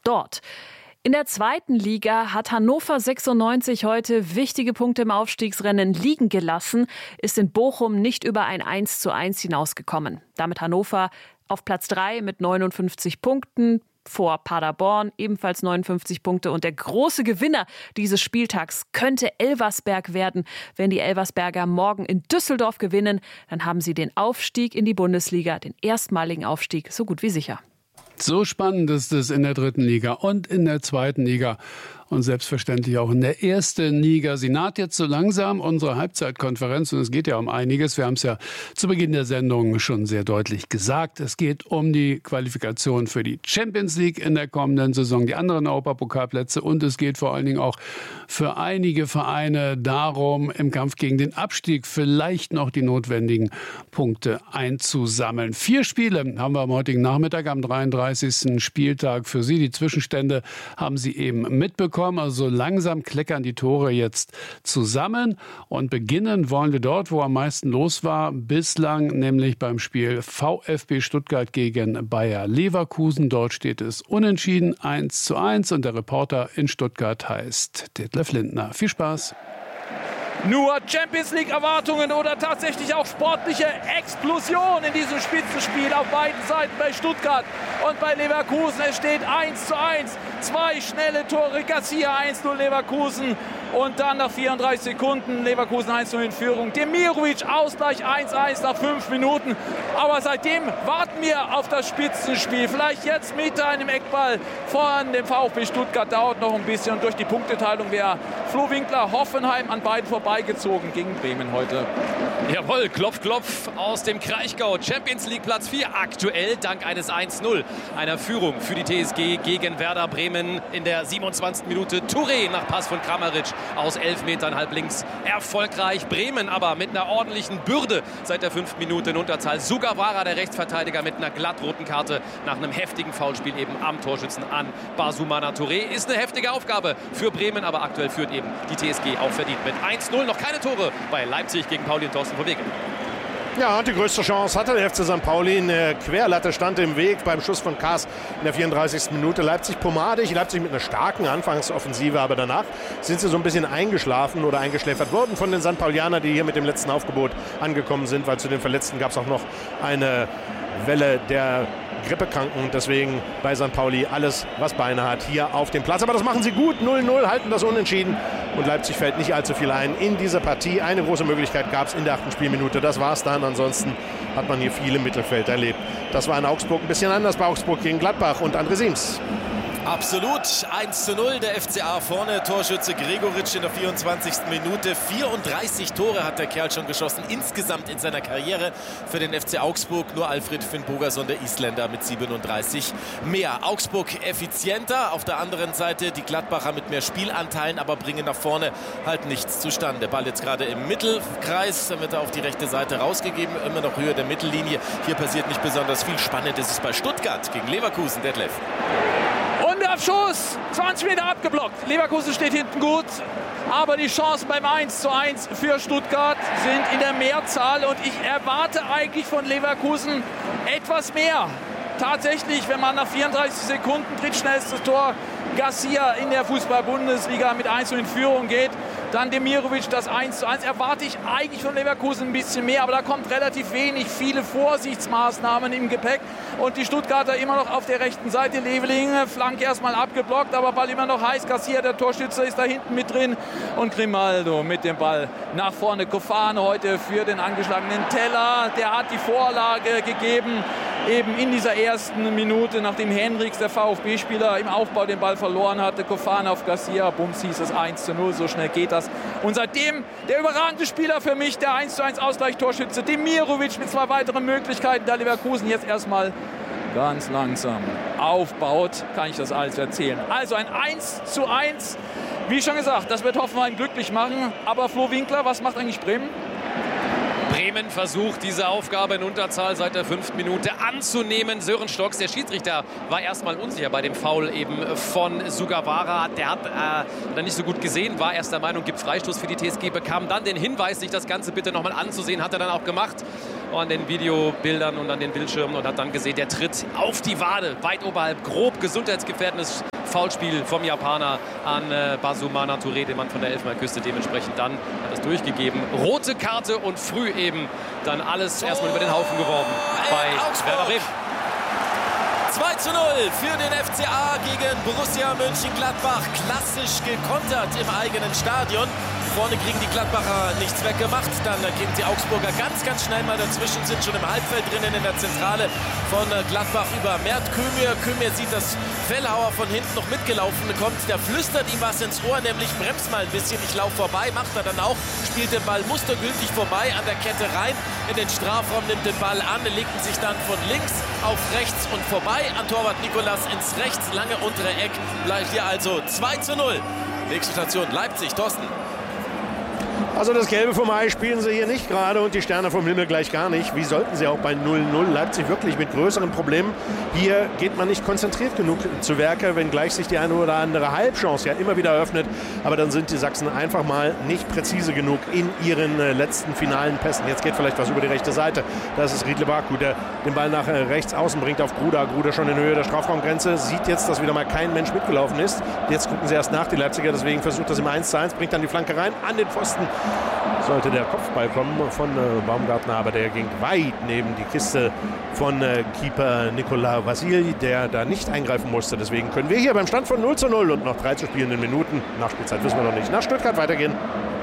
dort. In der zweiten Liga hat Hannover 96 heute wichtige Punkte im Aufstiegsrennen liegen gelassen, ist in Bochum nicht über ein 1:1 hinausgekommen. Damit Hannover auf Platz 3 mit 59 Punkten, vor Paderborn ebenfalls 59 Punkte. Und der große Gewinner dieses Spieltags könnte Elversberg werden. Wenn die Elversberger morgen in Düsseldorf gewinnen, dann haben sie den Aufstieg in die Bundesliga, den erstmaligen Aufstieg, so gut wie sicher. So spannend ist es in der dritten Liga und in der zweiten Liga und selbstverständlich auch in der ersten Liga. Sie naht jetzt so langsam unsere Halbzeitkonferenz und es geht ja um einiges. Wir haben es ja zu Beginn der Sendung schon sehr deutlich gesagt. Es geht um die Qualifikation für die Champions League in der kommenden Saison, die anderen Europapokalplätze und es geht vor allen Dingen auch für einige Vereine darum, im Kampf gegen den Abstieg vielleicht noch die notwendigen Punkte einzusammeln. 4 Spiele haben wir am heutigen Nachmittag, am 33. Spieltag für Sie. Die Zwischenstände haben Sie eben mitbekommen. Also langsam kleckern die Tore jetzt zusammen und beginnen wollen wir dort, wo am meisten los war bislang, nämlich beim Spiel VfB Stuttgart gegen Bayer Leverkusen. Dort steht es unentschieden 1:1 und der Reporter in Stuttgart heißt Detlef Lindner. Viel Spaß! Nur Champions-League-Erwartungen oder tatsächlich auch sportliche Explosion in diesem Spitzenspiel auf beiden Seiten bei Stuttgart und bei Leverkusen. Es steht 1:1. 2 schnelle Tore, Garcia 1:0 Leverkusen und dann nach 34 Sekunden Leverkusen 1:0 in Führung. Demirovic Ausgleich 1:1 nach 5 Minuten. Aber seitdem warten wir auf das Spitzenspiel. Vielleicht jetzt mit einem Eckball von dem VfB Stuttgart. Dauert noch ein bisschen und durch die Punkteteilung wäre Flo Winkler Hoffenheim an beiden vorbeigezogen gegen Bremen heute. Jawohl, Klopf, Klopf aus dem Kraichgau. Champions League Platz 4 aktuell dank eines 1:0. Einer Führung für die TSG gegen Werder Bremen in der 27. Minute. Touré nach Pass von Kramaric aus 11 Metern halb links erfolgreich. Bremen aber mit einer ordentlichen Bürde seit der 5. Minute in Unterzahl. Sugawara, der Rechtsverteidiger, mit einer glattroten Karte nach einem heftigen Foulspiel eben am Torschützen an Basumana Touré. Ist eine heftige Aufgabe für Bremen, aber aktuell führt eben die TSG auch verdient mit 1:0. Noch keine Tore bei Leipzig gegen Pauli und Thorsten von Wegel. Ja, die größte Chance hatte der FC St. Pauli. Eine Querlatte stand im Weg beim Schuss von Kaas in der 34. Minute. Leipzig pomadig, Leipzig mit einer starken Anfangsoffensive, aber danach sind sie so ein bisschen eingeschlafen oder eingeschläfert worden von den St. Paulianern, die hier mit dem letzten Aufgebot angekommen sind, weil zu den Verletzten gab es auch noch eine Welle der Grippekranken. Deswegen bei St. Pauli alles, was Beine hat, hier auf dem Platz. Aber das machen sie gut. 0:0, halten das unentschieden. Und Leipzig fällt nicht allzu viel ein in dieser Partie. Eine große Möglichkeit gab es in der 8. Spielminute. Das war es dann. Ansonsten hat man hier viel im Mittelfeld erlebt. Das war in Augsburg ein bisschen anders. Bei Augsburg gegen Gladbach und André Siems. Absolut, 1:0 der FCA vorne, Torschütze Gregoritsch in der 24. Minute. 34 Tore hat der Kerl schon geschossen, insgesamt in seiner Karriere für den FC Augsburg. Nur Alfred Finnbogason, der Isländer, mit 37 mehr. Augsburg effizienter, auf der anderen Seite die Gladbacher mit mehr Spielanteilen, aber bringen nach vorne halt nichts zustande. Ball jetzt gerade im Mittelkreis, dann wird er auf die rechte Seite rausgegeben, immer noch Höhe der Mittellinie. Hier passiert nicht besonders viel. Spannend ist es bei Stuttgart gegen Leverkusen, Detlef. Und der Abschuss, 20 Meter abgeblockt. Leverkusen steht hinten gut, aber die Chancen beim 1:1 für Stuttgart sind in der Mehrzahl. Und ich erwarte eigentlich von Leverkusen etwas mehr. Tatsächlich, wenn man nach 34 Sekunden drittschnellstes Tor Garcia in der Fußball-Bundesliga mit 1:0 in Führung geht, dann Demirovic das 1:1. Erwarte ich eigentlich von Leverkusen ein bisschen mehr, aber da kommt relativ wenig, viele Vorsichtsmaßnahmen im Gepäck. Und die Stuttgarter immer noch auf der rechten Seite. Leveling, Flanke erstmal abgeblockt, aber Ball immer noch heiß. Garcia, der Torschütze, ist da hinten mit drin. Und Grimaldo mit dem Ball nach vorne. Kofane heute für den angeschlagenen Teller. Der hat die Vorlage gegeben, eben in dieser ersten Minute, nachdem Henrichs, der VfB-Spieler, im Aufbau den Ball verloren hatte. Kofane auf Garcia, bums, hieß es 1:0, so schnell geht das. Und seitdem der überragende Spieler für mich, der 1:1 Ausgleichstorschütze Demirovic mit 2 weiteren Möglichkeiten, da Leverkusen jetzt erstmal ganz langsam aufbaut, kann ich das alles erzählen. Also ein 1:1, wie schon gesagt, das wird Hoffenheim glücklich machen. Aber Flo Winkler, was macht eigentlich Bremen? Bremen versucht, diese Aufgabe in Unterzahl seit der 5. Minute anzunehmen. Sören Stocks, der Schiedsrichter, war erstmal unsicher bei dem Foul eben von Sugawara. Der hat nicht so gut gesehen, war erst der Meinung, gibt Freistoß für die TSG, bekam dann den Hinweis, sich das Ganze bitte nochmal anzusehen, hat er dann auch gemacht. an den Videobildern und an den Bildschirmen und hat dann gesehen, der tritt auf die Wade, weit oberhalb, grob gesundheitsgefährdendes Foulspiel vom Japaner an Basumana Touré, dem Mann von der Elfenbeinküste. Dementsprechend dann hat es durchgegeben. Rote Karte und früh eben dann alles erstmal über den Haufen geworfen bei Werder Bremen. 2:0 für den FCA gegen Borussia Mönchengladbach. Klassisch gekontert im eigenen Stadion. Vorne kriegen die Gladbacher nichts weggemacht. Dann gehen die Augsburger ganz schnell mal dazwischen, sind schon im Halbfeld drinnen in der Zentrale von Gladbach über Mert Kömür. Kömür sieht, dass Fellhauer von hinten noch mitgelaufen kommt. Der flüstert ihm was ins Ohr, nämlich bremst mal ein bisschen, ich laufe vorbei. Macht er dann auch, spielt den Ball mustergültig vorbei an der Kette rein in den Strafraum, nimmt den Ball an, legten sich dann von links auf rechts und vorbei an Torwart Nicolas ins rechts, lange untere Eck. Bleibt hier also 2:0. Nächste Station Leipzig, Thorsten. Also das Gelbe vom Ei spielen sie hier nicht gerade und die Sterne vom Himmel gleich gar nicht. Wie sollten sie auch bei 0:0? Leipzig wirklich mit größeren Problemen. Hier geht man nicht konzentriert genug zu Werke, wenngleich sich die eine oder andere Halbchance ja immer wieder eröffnet. Aber dann sind die Sachsen einfach mal nicht präzise genug in ihren letzten finalen Pässen. Jetzt geht vielleicht was über die rechte Seite. Das ist Riedle Baku, der den Ball nach rechts außen bringt auf Gruda. Gruda schon in Höhe der Strafraumgrenze. Sieht jetzt, dass wieder mal kein Mensch mitgelaufen ist. Jetzt gucken sie erst nach, die Leipziger. Deswegen versucht das im 1:1, bringt dann die Flanke rein an den Pfosten. Sollte der Kopfball kommen von Baumgartner, aber der ging weit neben die Kiste von Keeper Nicolas Vasili, der da nicht eingreifen musste. Deswegen können wir hier beim Stand von 0:0 und noch 3 zu spielenden Minuten, Nachspielzeit wissen wir noch nicht, nach Stuttgart weitergehen.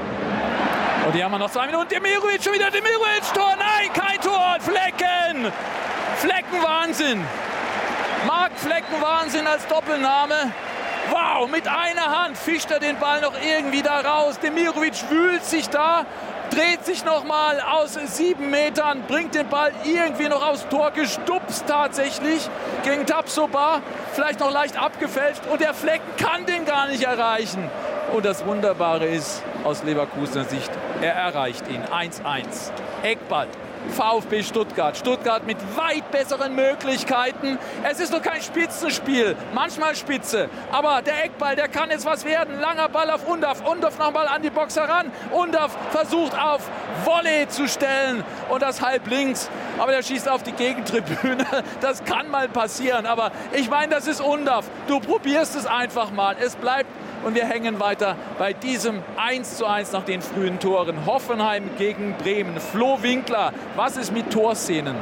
Und hier haben wir noch 2 Minuten. Demirovic, schon wieder Demirovic, Tor, nein, kein Tor, Flecken! Fleckenwahnsinn! Marc Fleckenwahnsinn als Doppelname. Wow, mit einer Hand fischt er den Ball noch irgendwie da raus. Demirovic wühlt sich da, dreht sich nochmal aus 7 Metern, bringt den Ball irgendwie noch aufs Tor, gestupst tatsächlich gegen Tapsoba, vielleicht noch leicht abgefälscht und der Flecken kann den gar nicht erreichen. Und das Wunderbare ist, aus Leverkusener Sicht, er erreicht ihn. 1:1. Eckball. VfB Stuttgart. Stuttgart mit weit besseren Möglichkeiten. Es ist noch kein Spitzenspiel. Manchmal Spitze. Aber der Eckball, der kann jetzt was werden. Langer Ball auf Undav. Undav nochmal an die Box heran. Undav versucht auf Volley zu stellen. Und das halb links. Aber der schießt auf die Gegentribüne. Das kann mal passieren. Aber ich meine, das ist Undav. Du probierst es einfach mal. Es bleibt. Und wir hängen weiter bei diesem 1:1 nach den frühen Toren. Hoffenheim gegen Bremen. Flo Winkler, was ist mit Torszenen?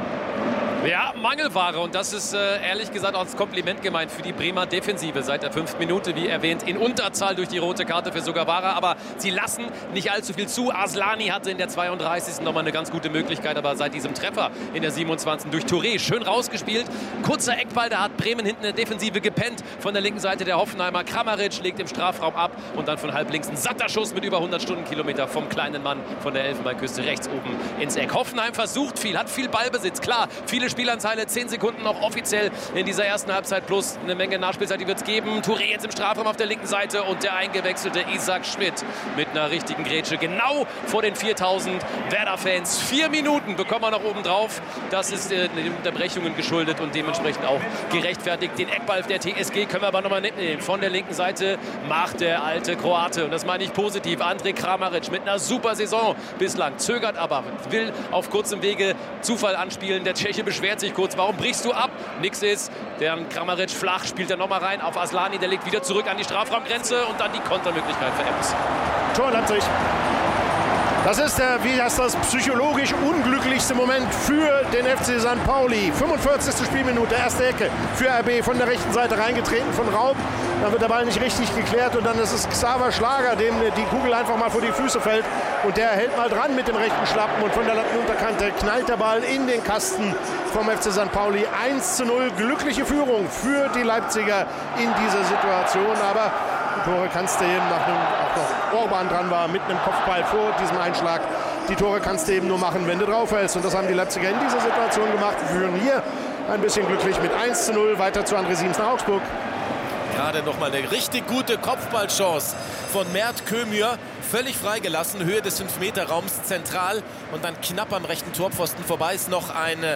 Ja, Mangelware und das ist ehrlich gesagt auch als Kompliment gemeint für die Bremer Defensive seit der 5. Minute, wie erwähnt, in Unterzahl durch die rote Karte für Sugawara, aber sie lassen nicht allzu viel zu. Aslani hatte in der 32. nochmal eine ganz gute Möglichkeit, aber seit diesem Treffer in der 27. durch Touré schön rausgespielt. Kurzer Eckball, da hat Bremen hinten in der Defensive gepennt. Von der linken Seite der Hoffenheimer Kramaric legt im Strafraum ab und dann von halb links ein satter Schuss mit über 100 Stundenkilometer vom kleinen Mann von der Elfenbeinküste rechts oben ins Eck. Hoffenheim versucht viel, hat viel Ballbesitz, klar, viele Spielanteile, 10 Sekunden noch offiziell in dieser ersten Halbzeit plus eine Menge Nachspielzeit, die wird es geben. Touré jetzt im Strafraum auf der linken Seite und der eingewechselte Isaac Schmidt mit einer richtigen Grätsche genau vor den 4000 Werder-Fans. 4 Minuten bekommen wir noch oben drauf. Das ist den Unterbrechungen geschuldet und dementsprechend auch gerechtfertigt. Den Eckball der TSG können wir aber nochmal mitnehmen. Von der linken Seite macht der alte Kroate, und das meine ich positiv, Andrej Kramaric mit einer super Saison bislang, zögert aber, will auf kurzem Wege Zufall anspielen. Der Tscheche beschwert sich kurz, warum brichst du ab? Nix ist, der Kramaric flach, spielt er nochmal rein auf Aslani, der legt wieder zurück an die Strafraumgrenze und dann die Kontermöglichkeit für Ems. Tor Leipzig. Das ist der, wie heißt das, psychologisch unglücklichste Moment für den FC St. Pauli. 45. Spielminute, erste Ecke für RB, von der rechten Seite reingetreten von Raub. Dann wird der Ball nicht richtig geklärt und dann ist es Xaver Schlager, dem die Kugel einfach mal vor die Füße fällt. Und der hält mal dran mit dem rechten Schlappen und von der Lattenunterkante knallt der Ball in den Kasten vom FC St. Pauli. 1:0, glückliche Führung für die Leipziger in dieser Situation. Aber die Tore kannst du eben, nachdem auch noch Orban dran war, mit einem Kopfball vor diesem Einschlag, die Tore kannst du eben nur machen, wenn du draufhältst. Und das haben die Leipziger in dieser Situation gemacht. Wir führen hier ein bisschen glücklich mit 1:0 weiter zu André Siems nach Augsburg. Gerade nochmal eine richtig gute Kopfballchance von Mert Kömür völlig freigelassen, Höhe des 5-Meter-Raums zentral und dann knapp am rechten Torpfosten vorbei ist noch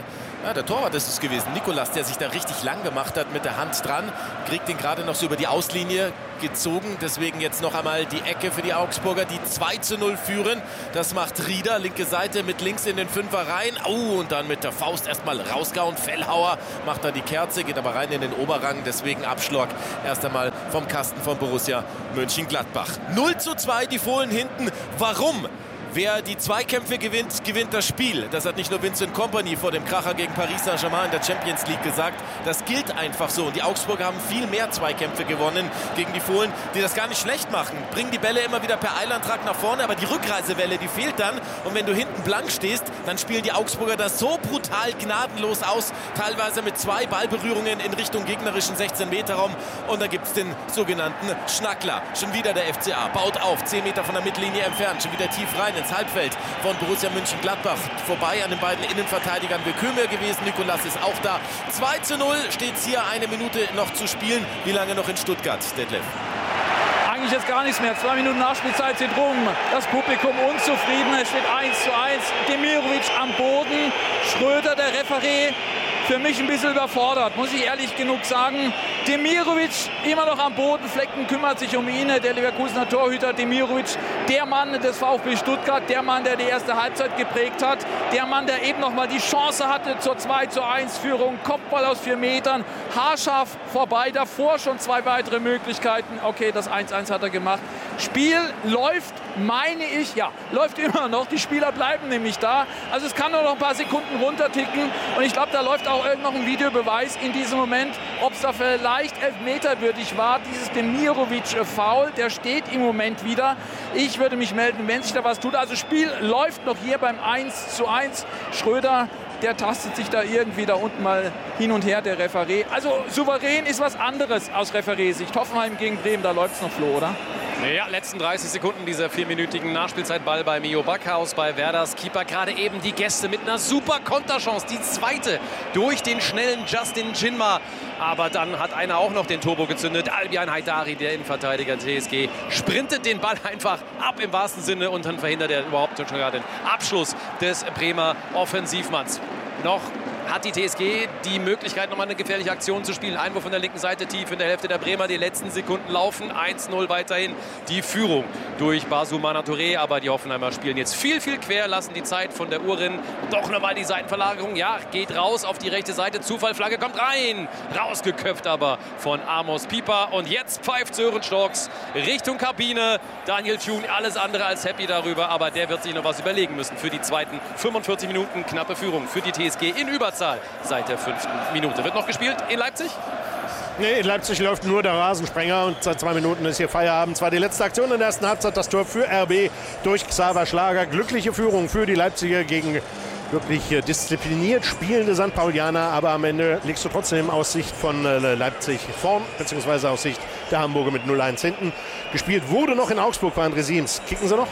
der Torwart ist es gewesen, Nicolas, der sich da richtig lang gemacht hat mit der Hand dran, kriegt ihn gerade noch so über die Auslinie gezogen, deswegen jetzt noch einmal die Ecke für die Augsburger, die 2:0 führen. Das macht Rieder, linke Seite mit links in den Fünfer rein. Und dann mit der Faust erstmal rausgehauen. Fellhauer macht da die Kerze, geht aber rein in den Oberrang, deswegen Abschlag erst einmal vom Kasten von Borussia Mönchengladbach. 0:2, die Fohlen hinten. Warum? Wer die Zweikämpfe gewinnt, gewinnt das Spiel. Das hat nicht nur Vincent Kompany vor dem Kracher gegen Paris Saint-Germain in der Champions League gesagt. Das gilt einfach so. Und die Augsburger haben viel mehr Zweikämpfe gewonnen gegen die Fohlen, die das gar nicht schlecht machen. Bringen die Bälle immer wieder per Eilantrag nach vorne, aber die Rückreisewelle, die fehlt dann. Und wenn du hinten blank stehst, dann spielen die Augsburger das so brutal gnadenlos aus. Teilweise mit 2 Ballberührungen in Richtung gegnerischen 16-Meter-Raum. Und da gibt es den sogenannten Schnackler. Schon wieder der FCA. Baut auf, 10 Meter von der Mittellinie entfernt. Schon wieder tief rein ins Halbfeld von Borussia Mönchengladbach. Vorbei an den beiden Innenverteidigern. Willkümür gewesen. Nicolas ist auch da. 2:0 steht es hier. 1 Minute noch zu spielen. Wie lange noch in Stuttgart, Detlef? Eigentlich jetzt gar nichts mehr. 2 Minuten Nachspielzeit sind rum. Das Publikum unzufrieden. Es steht 1:1. Demirovic am Boden. Schröder, der Referee, für mich ein bisschen überfordert, muss ich ehrlich genug sagen. Demirovic immer noch am Boden. Flecken kümmert sich um ihn. Der Leverkusener Torhüter Demirovic, der Mann des VfB Stuttgart, der Mann, der die erste Halbzeit geprägt hat, der Mann, der eben noch mal die Chance hatte zur 2:1-Führung. Kopfball aus 4 Metern, haarscharf vorbei. Davor schon 2 weitere Möglichkeiten. Okay, das 1:1 hat er gemacht. Spiel läuft, meine ich, ja, läuft immer noch. Die Spieler bleiben nämlich da. Also es kann nur noch ein paar Sekunden runterticken. Und ich glaube, da läuft auch noch ein Videobeweis in diesem Moment, ob es da vielleicht elfmeterwürdig war. Dieses Demirovic-Foul, der steht im Moment wieder. Ich würde mich melden, wenn sich da was tut. Also Spiel läuft noch hier beim 1:1. Schröder, der tastet sich da irgendwie da unten mal hin und her, der Referee. Also souverän ist was anderes aus Refereesicht. Hoffenheim gegen Bremen, da läuft es noch, Flo, oder? Ja, letzten 30 Sekunden dieser 4-minütigen Nachspielzeitball bei Mio Backhaus, bei Werders Keeper. Gerade eben die Gäste mit einer super Konterchance. Die zweite durch den schnellen Justin Jinma. Aber dann hat einer auch noch den Turbo gezündet. Albian Haidari, der Innenverteidiger TSG, sprintet den Ball einfach ab im wahrsten Sinne. Und dann verhindert er überhaupt schon gerade den Abschluss des Bremer Offensivmanns. Noch hat die TSG die Möglichkeit, nochmal eine gefährliche Aktion zu spielen. Einwurf von der linken Seite tief in der Hälfte der Bremer. Die letzten Sekunden laufen. 1:0 weiterhin die Führung durch Basumana Touré. Aber die Hoffenheimer spielen jetzt viel, viel quer, lassen die Zeit von der Uhr rinnen. Doch nochmal die Seitenverlagerung. Ja, geht raus auf die rechte Seite. Zufallflagge kommt rein. Rausgeköpft aber von Amos Pieper. Und jetzt pfeift Sören Storks Richtung Kabine. Daniel Thune, alles andere als happy darüber. Aber der wird sich noch was überlegen müssen für die zweiten 45 Minuten. Knappe Führung für die TSG in Überzahl seit der 5. Minute. Wird noch gespielt in Leipzig? Nee, in Leipzig läuft nur der Rasensprenger und seit 2 Minuten ist hier Feierabend. Zwar die letzte Aktion in der ersten Halbzeit, das Tor für RB durch Xaver Schlager. Glückliche Führung für die Leipziger gegen wirklich diszipliniert spielende St. Paulianer. Aber am Ende liegst du trotzdem aus Sicht von Leipzig vorn, beziehungsweise aus Sicht der Hamburger mit 0:1 hinten. Gespielt wurde noch in Augsburg bei André Siems. Kicken sie noch?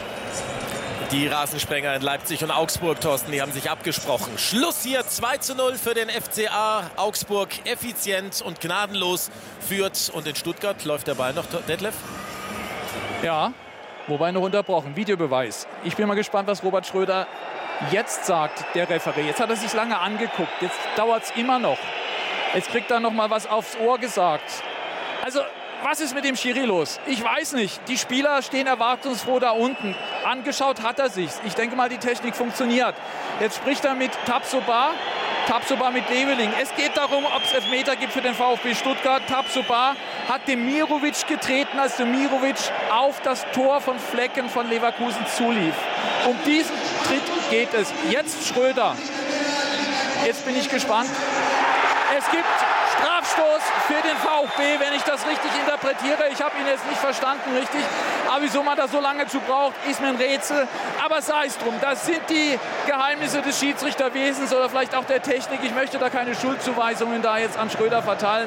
Die Rasensprenger in Leipzig und Augsburg, Thorsten, die haben sich abgesprochen. Schluss hier, 2:0 für den FCA. Augsburg effizient und gnadenlos führt. Und in Stuttgart läuft der Ball noch, Detlef? Ja, wobei noch unterbrochen. Videobeweis. Ich bin mal gespannt, was Robert Schröder jetzt sagt, der Referee. Jetzt hat er sich lange angeguckt. Jetzt dauert es immer noch. Jetzt kriegt er noch mal was aufs Ohr gesagt. Also, was ist mit dem Schiri los? Ich weiß nicht. Die Spieler stehen erwartungsfroh da unten. Angeschaut hat er sich's. Ich denke mal, die Technik funktioniert. Jetzt spricht er mit Tabsoba. Tabsoba mit Leveling. Es geht darum, ob es Elfmeter gibt für den VfB Stuttgart. Tabsoba hat Demirovic getreten, als Demirovic auf das Tor von Flecken von Leverkusen zulief. Um diesen Tritt geht es. Jetzt Schröder. Jetzt bin ich gespannt. Es gibt Strafstoß für den VfB, wenn ich das richtig interpretiere. Ich habe ihn jetzt nicht verstanden richtig. Aber wieso man da so lange zu braucht, ist mir ein Rätsel. Aber sei es drum, das sind die Geheimnisse des Schiedsrichterwesens oder vielleicht auch der Technik. Ich möchte da keine Schuldzuweisungen da jetzt an Schröder verteilen.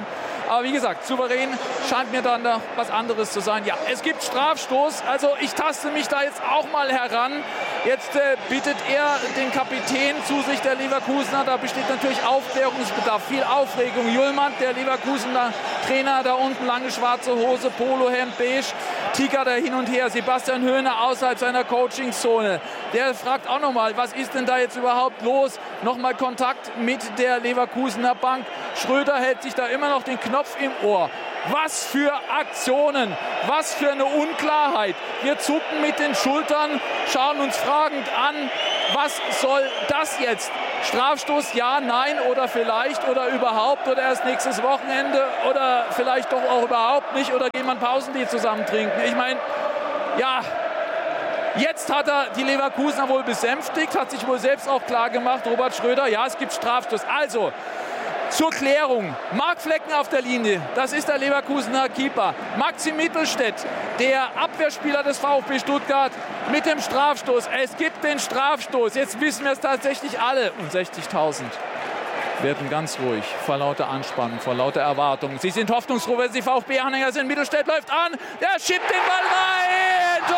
Aber wie gesagt, souverän scheint mir dann noch was anderes zu sein. Ja, es gibt Strafstoß. Also ich taste mich da jetzt auch mal heran. Jetzt bittet er den Kapitän zu sich, der Leverkusener. Da besteht natürlich Aufklärungsbedarf, viel Aufregung. Hjulmand, der Leverkusener Trainer, da unten lange schwarze Hose, Polohemd, beige. Ticker da hin und her. Sebastian Hoeneß außerhalb seiner Coachingzone. Der fragt auch nochmal, was ist denn da jetzt überhaupt los? Nochmal Kontakt mit der Leverkusener Bank. Schröder hält sich da immer noch den Knopf im Ohr. Was für Aktionen, was für eine Unklarheit. Wir zucken mit den Schultern, schauen uns fragend an, was soll das jetzt? Strafstoß, ja, nein oder vielleicht oder überhaupt oder erst nächstes Wochenende oder vielleicht doch auch überhaupt nicht oder gehen wir ein Pausenbier zusammen trinken. Ich meine, ja, jetzt hat er die Leverkusener wohl besänftigt, hat sich wohl selbst auch klar gemacht, Robert Schröder, ja, es gibt Strafstoß. Also, zur Klärung, Marc Flecken auf der Linie, das ist der Leverkusener Keeper. Maxim Mittelstädt, der Abwehrspieler des VfB Stuttgart mit dem Strafstoß. Es gibt den Strafstoß, jetzt wissen wir es tatsächlich alle. Und 60.000 werden ganz ruhig vor lauter Anspannung, vor lauter Erwartung. Sie sind hoffnungsfroh, wenn sie VfB-Anhänger sind. Mittelstädt läuft an, der schiebt den Ball rein. Tor!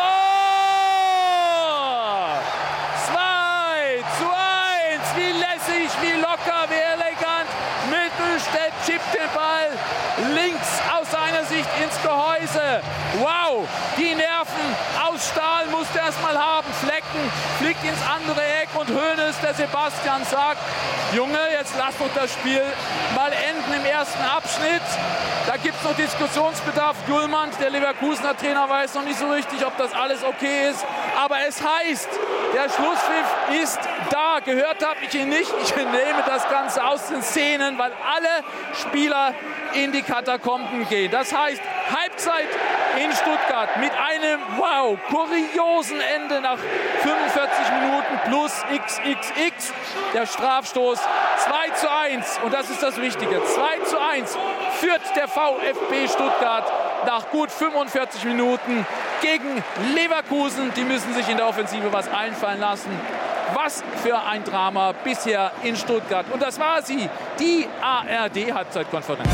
2:1, wie lässig, wie locker, wie elegant. Mittelstädt chippt den Ball links aus seiner Sicht ins Gehäuse. Wow, die Nerven aus Stahl musste er erst mal haben. Flecken fliegt ins andere Eck und Hoeneß, der Sebastian, sagt, Junge, jetzt lass doch das Spiel mal enden im ersten Abschnitt. Da gibt es noch Diskussionsbedarf. Hjulmand, der Leverkusener Trainer, weiß noch nicht so richtig, ob das alles okay ist. Aber es heißt, der Schlusspfiff ist da. Gehört habe ich ihn nicht. Ich nehme das Ganze aus den Szenen, weil alle Spieler in die Katakomben gehen. Das heißt, Halbzeit in Stuttgart mit einem, wow, kuriosen Ende nach 45 Minuten plus XXX. Der Strafstoß 2:1. Und das ist das Wichtige. 2:1 führt der VfB Stuttgart nach gut 45 Minuten gegen Leverkusen. Die müssen sich in der Offensive was einfallen lassen. Was für ein Drama bisher in Stuttgart. Und das war sie, die ARD-Halbzeitkonferenz.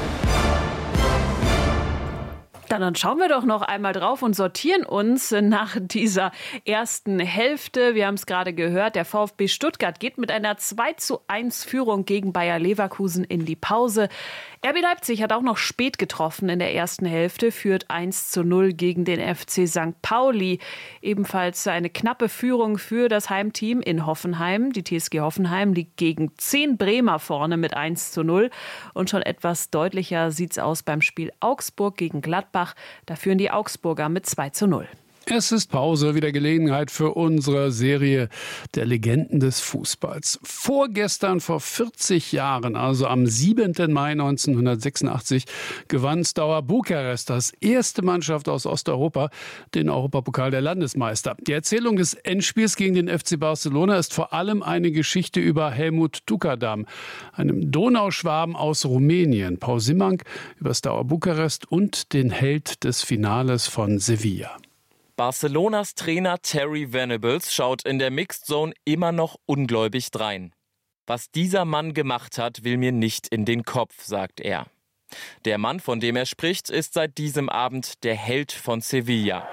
Dann schauen wir doch noch einmal drauf und sortieren uns nach dieser ersten Hälfte. Wir haben es gerade gehört, der VfB Stuttgart geht mit einer 2:1 Führung gegen Bayer Leverkusen in die Pause. RB Leipzig hat auch noch spät getroffen in der ersten Hälfte, führt 1:0 gegen den FC St. Pauli. Ebenfalls eine knappe Führung für das Heimteam in Hoffenheim. Die TSG Hoffenheim liegt gegen 10 Bremer vorne mit 1:0. Und schon etwas deutlicher sieht es aus beim Spiel Augsburg gegen Gladbach. Da führen die Augsburger mit 2:0. Es ist Pause, wieder Gelegenheit für unsere Serie der Legenden des Fußballs. Vorgestern, vor 40 Jahren, also am 7. Mai 1986, gewann Steaua Bukarest, das erste Mannschaft aus Osteuropa, den Europapokal der Landesmeister. Die Erzählung des Endspiels gegen den FC Barcelona ist vor allem eine Geschichte über Helmut Tukadam, einem Donauschwaben aus Rumänien, Paul Simmank über Steaua Bukarest und den Held des Finales von Sevilla. Barcelonas Trainer Terry Venables schaut in der Mixed Zone immer noch ungläubig drein. Was dieser Mann gemacht hat, will mir nicht in den Kopf, sagt er. Der Mann, von dem er spricht, ist seit diesem Abend der Held von Sevilla.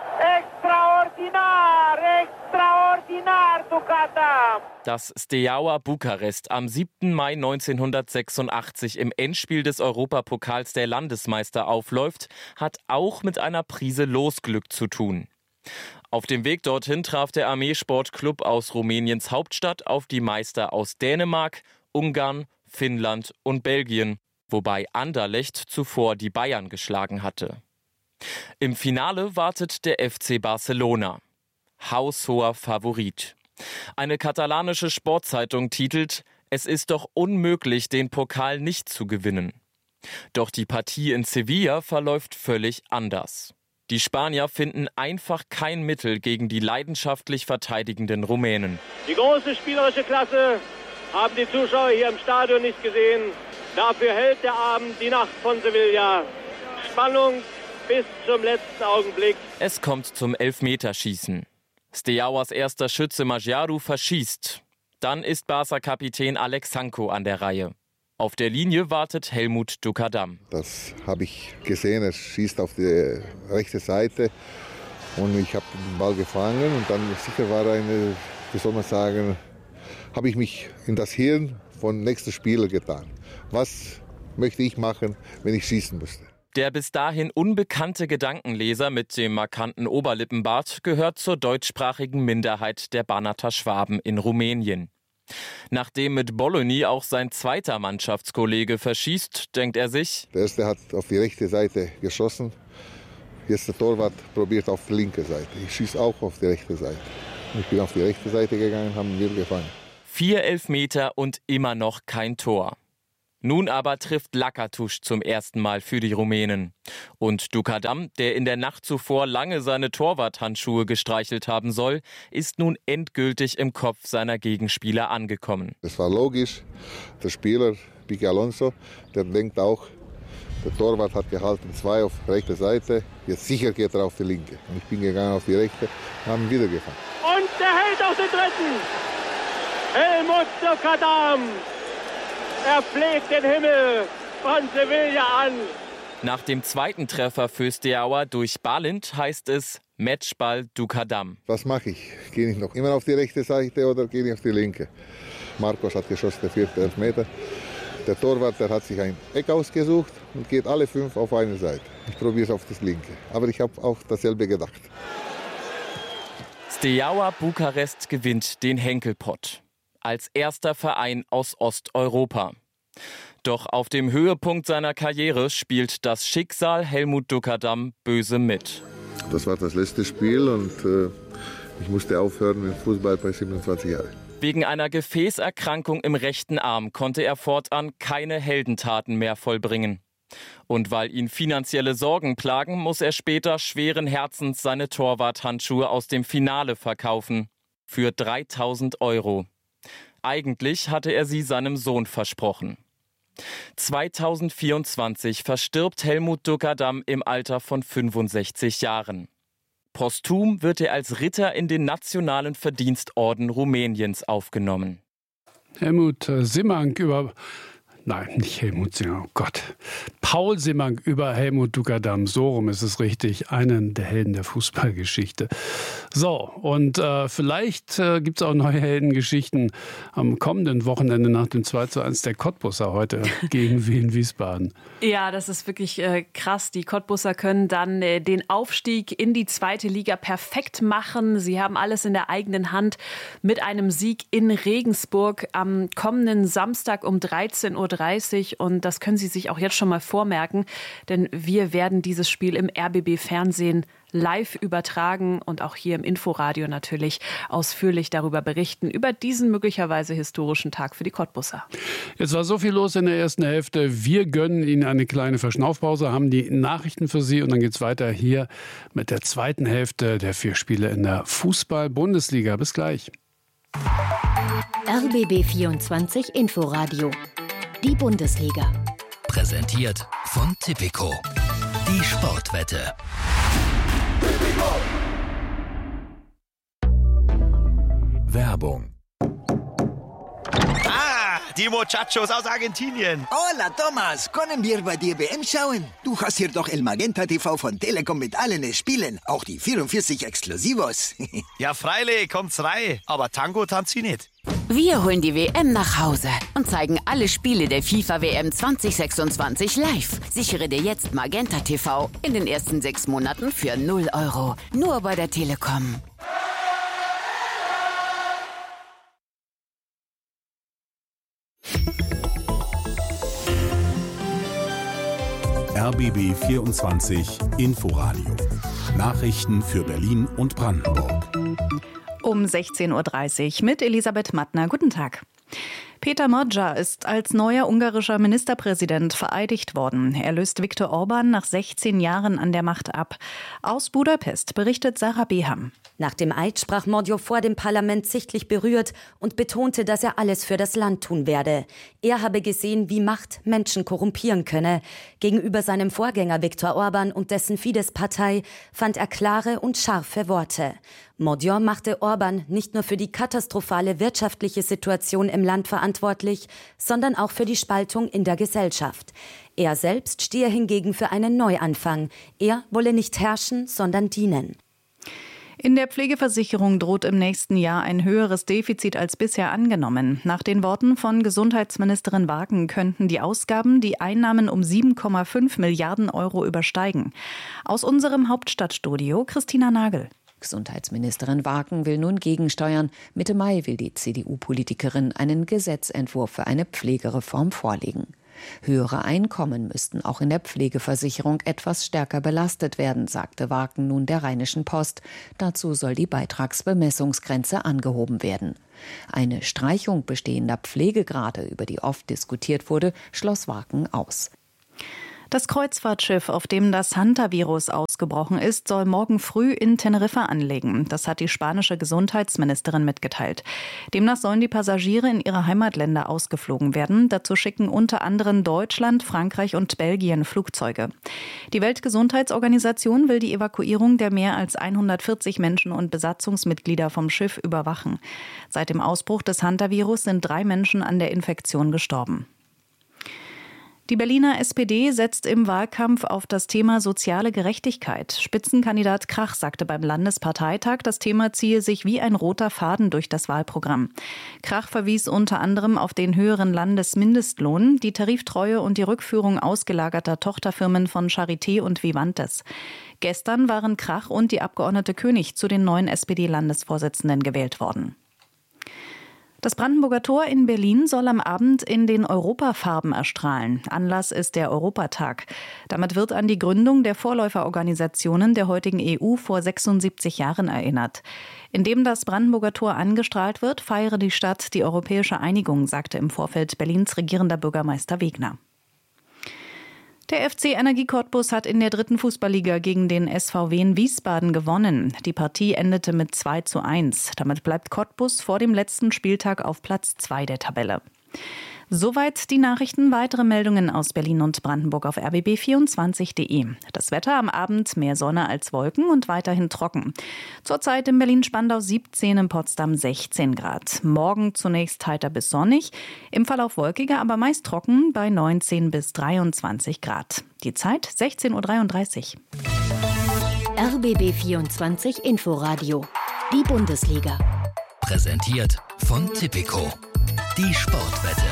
Extraordinar, Tukadam! Dass Steaua Bukarest am 7. Mai 1986 im Endspiel des Europapokals der Landesmeister aufläuft, hat auch mit einer Prise Losglück zu tun. Auf dem Weg dorthin traf der Armeesportclub aus Rumäniens Hauptstadt auf die Meister aus Dänemark, Ungarn, Finnland und Belgien, wobei Anderlecht zuvor die Bayern geschlagen hatte. Im Finale wartet der FC Barcelona. Haushoher Favorit. Eine katalanische Sportzeitung titelt: Es ist doch unmöglich, den Pokal nicht zu gewinnen. Doch die Partie in Sevilla verläuft völlig anders. Die Spanier finden einfach kein Mittel gegen die leidenschaftlich verteidigenden Rumänen. Die große spielerische Klasse haben die Zuschauer hier im Stadion nicht gesehen. Dafür hält der Abend die Nacht von Sevilla. Spannung bis zum letzten Augenblick. Es kommt zum Elfmeterschießen. Steauas erster Schütze Maggiaru verschießt. Dann ist Barca-Kapitän Alex Sanko an der Reihe. Auf der Linie wartet Helmut Dukadam. Das habe ich gesehen, er schießt auf die rechte Seite und ich habe den Ball gefangen und dann sicher war habe ich mich in das Hirn von nächsten Spieler getan. Was möchte ich machen, wenn ich schießen müsste? Der bis dahin unbekannte Gedankenleser mit dem markanten Oberlippenbart gehört zur deutschsprachigen Minderheit der Banater Schwaben in Rumänien. Nachdem mit Bologna auch sein zweiter Mannschaftskollege verschießt, denkt er sich: Der erste hat auf die rechte Seite geschossen, jetzt der Torwart probiert auf die linke Seite. Ich schieße auch auf die rechte Seite. Ich bin auf die rechte Seite gegangen, haben wir gefangen. 4 Elfmeter und immer noch kein Tor. Nun aber trifft Lakatusch zum ersten Mal für die Rumänen. Und Dukadam, der in der Nacht zuvor lange seine Torwarthandschuhe gestreichelt haben soll, ist nun endgültig im Kopf seiner Gegenspieler angekommen. Das war logisch. Der Spieler, Pique Alonso, der denkt auch, der Torwart hat gehalten 2 auf rechte Seite, jetzt sicher geht er auf die linke. Und ich bin gegangen auf die rechte, haben wieder gefangen. Und der hält auf den dritten. Helmut Dukadam. Er fleht den Himmel von Sevilla an. Nach dem zweiten Treffer für Steaua durch Balint heißt es Matchball Dukadam. Was mache ich? Gehe ich noch immer auf die rechte Seite oder gehe ich auf die linke? Marcos hat geschossen, der 4. Elfmeter. Der Torwart, der hat sich ein Eck ausgesucht und geht alle 5 auf eine Seite. Ich probiere es auf das linke. Aber ich habe auch dasselbe gedacht. Steaua Bukarest gewinnt den Henkelpott. Als erster Verein aus Osteuropa. Doch auf dem Höhepunkt seiner Karriere spielt das Schicksal Helmut Dukadam böse mit. Das war das letzte Spiel und ich musste aufhören mit Fußball bei 27 Jahren. Wegen einer Gefäßerkrankung im rechten Arm konnte er fortan keine Heldentaten mehr vollbringen. Und weil ihn finanzielle Sorgen plagen, muss er später schweren Herzens seine Torwarthandschuhe aus dem Finale verkaufen. Für 3.000 €. Eigentlich hatte er sie seinem Sohn versprochen. 2024 verstirbt Helmut Dukadam im Alter von 65 Jahren. Posthum wird er als Ritter in den Nationalen Verdienstorden Rumäniens aufgenommen. Helmut Simmank über... Nein, nicht Helmut Simmank, oh Gott. Paul Simmank über Helmut Dukadam, so rum ist es richtig, einen der Helden der Fußballgeschichte. So, und vielleicht gibt es auch neue Heldengeschichten am kommenden Wochenende nach dem 2:1 der Cottbusser heute gegen Wien Wiesbaden. Ja, das ist wirklich krass. Die Cottbusser können dann den Aufstieg in die 2. Liga perfekt machen. Sie haben alles in der eigenen Hand mit einem Sieg in Regensburg am kommenden Samstag um 13:30 Uhr. Und das können Sie sich auch jetzt schon mal vormerken, denn wir werden dieses Spiel im RBB-Fernsehen live übertragen und auch hier im Inforadio natürlich ausführlich darüber berichten, über diesen möglicherweise historischen Tag für die Cottbusser. Jetzt war so viel los in der ersten Hälfte. Wir gönnen Ihnen eine kleine Verschnaufpause, haben die Nachrichten für Sie und dann geht es weiter hier mit der zweiten Hälfte der 4 Spiele in der Fußball-Bundesliga. Bis gleich. RBB 24 Inforadio. Die Bundesliga. Präsentiert von Tipico. Die Sportwette. Werbung. Die Muchachos aus Argentinien. Hola, Thomas. Können wir bei dir WM schauen? Du hast hier doch El Magenta TV von Telekom mit allen Spielen. Auch die 44 Exklusivos. Ja, freilich, kommt's rein. Aber Tango tanzt sie nicht. Wir holen die WM nach Hause und zeigen alle Spiele der FIFA-WM 2026 live. Sichere dir jetzt Magenta TV in den ersten 6 Monaten für 0 €. Nur bei der Telekom. RBB 24 Inforadio. Nachrichten für Berlin und Brandenburg. Um 16:30 Uhr mit Elisabeth Mattner. Guten Tag. Peter Magyar ist als neuer ungarischer Ministerpräsident vereidigt worden. Er löst Viktor Orban nach 16 Jahren an der Macht ab. Aus Budapest berichtet Sarah Beham. Nach dem Eid sprach Magyar vor dem Parlament sichtlich berührt und betonte, dass er alles für das Land tun werde. Er habe gesehen, wie Macht Menschen korrumpieren könne. Gegenüber seinem Vorgänger Viktor Orban und dessen Fidesz-Partei fand er klare und scharfe Worte. Magyar machte Orban nicht nur für die katastrophale wirtschaftliche Situation im Land verantwortlich, verantwortlich, sondern auch für die Spaltung in der Gesellschaft. Er selbst stehe hingegen für einen Neuanfang. Er wolle nicht herrschen, sondern dienen. In der Pflegeversicherung droht im nächsten Jahr ein höheres Defizit als bisher angenommen. Nach den Worten von Gesundheitsministerin Wagen könnten die Ausgaben die Einnahmen um 7,5 Milliarden Euro übersteigen. Aus unserem Hauptstadtstudio Christina Nagel. Gesundheitsministerin Wagen will nun gegensteuern. Mitte Mai will die CDU-Politikerin einen Gesetzentwurf für eine Pflegereform vorlegen. Höhere Einkommen müssten auch in der Pflegeversicherung etwas stärker belastet werden, sagte Wagen nun der Rheinischen Post. Dazu soll die Beitragsbemessungsgrenze angehoben werden. Eine Streichung bestehender Pflegegrade, über die oft diskutiert wurde, schloss Wagen aus. Das Kreuzfahrtschiff, auf dem das Hantavirus ausgebrochen ist, soll morgen früh in Teneriffa anlegen. Das hat die spanische Gesundheitsministerin mitgeteilt. Demnach sollen die Passagiere in ihre Heimatländer ausgeflogen werden. Dazu schicken unter anderem Deutschland, Frankreich und Belgien Flugzeuge. Die Weltgesundheitsorganisation will die Evakuierung der mehr als 140 Menschen und Besatzungsmitglieder vom Schiff überwachen. Seit dem Ausbruch des Hantavirus sind 3 Menschen an der Infektion gestorben. Die Berliner SPD setzt im Wahlkampf auf das Thema soziale Gerechtigkeit. Spitzenkandidat Krach sagte beim Landesparteitag, das Thema ziehe sich wie ein roter Faden durch das Wahlprogramm. Krach verwies unter anderem auf den höheren Landesmindestlohn, die Tariftreue und die Rückführung ausgelagerter Tochterfirmen von Charité und Vivantes. Gestern waren Krach und die Abgeordnete König zu den neuen SPD-Landesvorsitzenden gewählt worden. Das Brandenburger Tor in Berlin soll am Abend in den Europafarben erstrahlen. Anlass ist der Europatag. Damit wird an die Gründung der Vorläuferorganisationen der heutigen EU vor 76 Jahren erinnert. Indem das Brandenburger Tor angestrahlt wird, feiere die Stadt die europäische Einigung, sagte im Vorfeld Berlins regierender Bürgermeister Wegner. Der FC Energie Cottbus hat in der 3. Fußballliga gegen den SVW in Wiesbaden gewonnen. Die Partie endete mit 2:1. Damit bleibt Cottbus vor dem letzten Spieltag auf Platz 2 der Tabelle. Soweit die Nachrichten. Weitere Meldungen aus Berlin und Brandenburg auf rbb24.de. Das Wetter am Abend mehr Sonne als Wolken und weiterhin trocken. Zurzeit in Berlin-Spandau 17, in Potsdam 16 Grad. Morgen zunächst heiter bis sonnig, im Verlauf wolkiger, aber meist trocken bei 19 bis 23 Grad. Die Zeit 16:33 Uhr. RBB24 Inforadio. Die Bundesliga. Präsentiert von Tipico. Die Sportwette.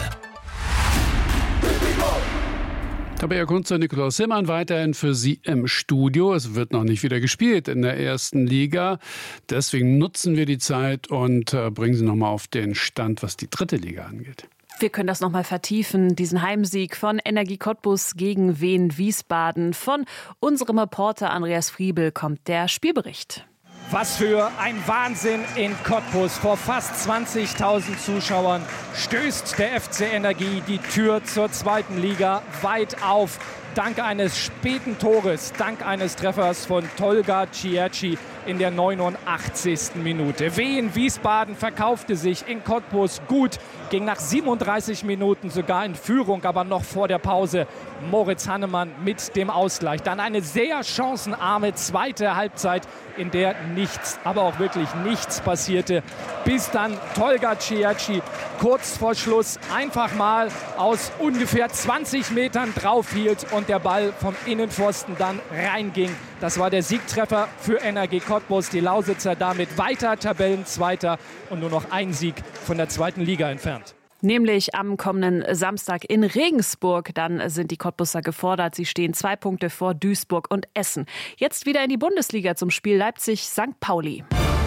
Tabea Kunze und Nikolaus Simmern weiterhin für Sie im Studio. Es wird noch nicht wieder gespielt in der 1. Liga. Deswegen nutzen wir die Zeit und bringen Sie noch mal auf den Stand, was die 3. Liga angeht. Wir können das noch mal vertiefen, diesen Heimsieg von Energie Cottbus gegen Wien Wiesbaden. Von unserem Reporter Andreas Friebel kommt der Spielbericht. Was für ein Wahnsinn in Cottbus. Vor fast 20.000 Zuschauern stößt der FC Energie die Tür zur 2. Liga weit auf. Dank eines späten Tores, dank eines Treffers von Tolga Cierci in der 89. Minute. Wien Wiesbaden verkaufte sich in Cottbus gut, ging nach 37 Minuten sogar in Führung, aber noch vor der Pause Moritz Hannemann mit dem Ausgleich. Dann eine sehr chancenarme zweite Halbzeit, in der nichts, aber auch wirklich nichts passierte, bis dann Tolga Cierci kurz vor Schluss einfach mal aus ungefähr 20 Metern draufhielt und der Ball vom Innenpfosten dann reinging. Das war der Siegtreffer für Energie Cottbus. Die Lausitzer damit weiter Tabellenzweiter und nur noch ein Sieg von der 2. Liga entfernt. Nämlich am kommenden Samstag in Regensburg. Dann sind die Cottbusser gefordert. Sie stehen 2 Punkte vor Duisburg und Essen. Jetzt wieder in die Bundesliga zum Spiel Leipzig-St. Pauli.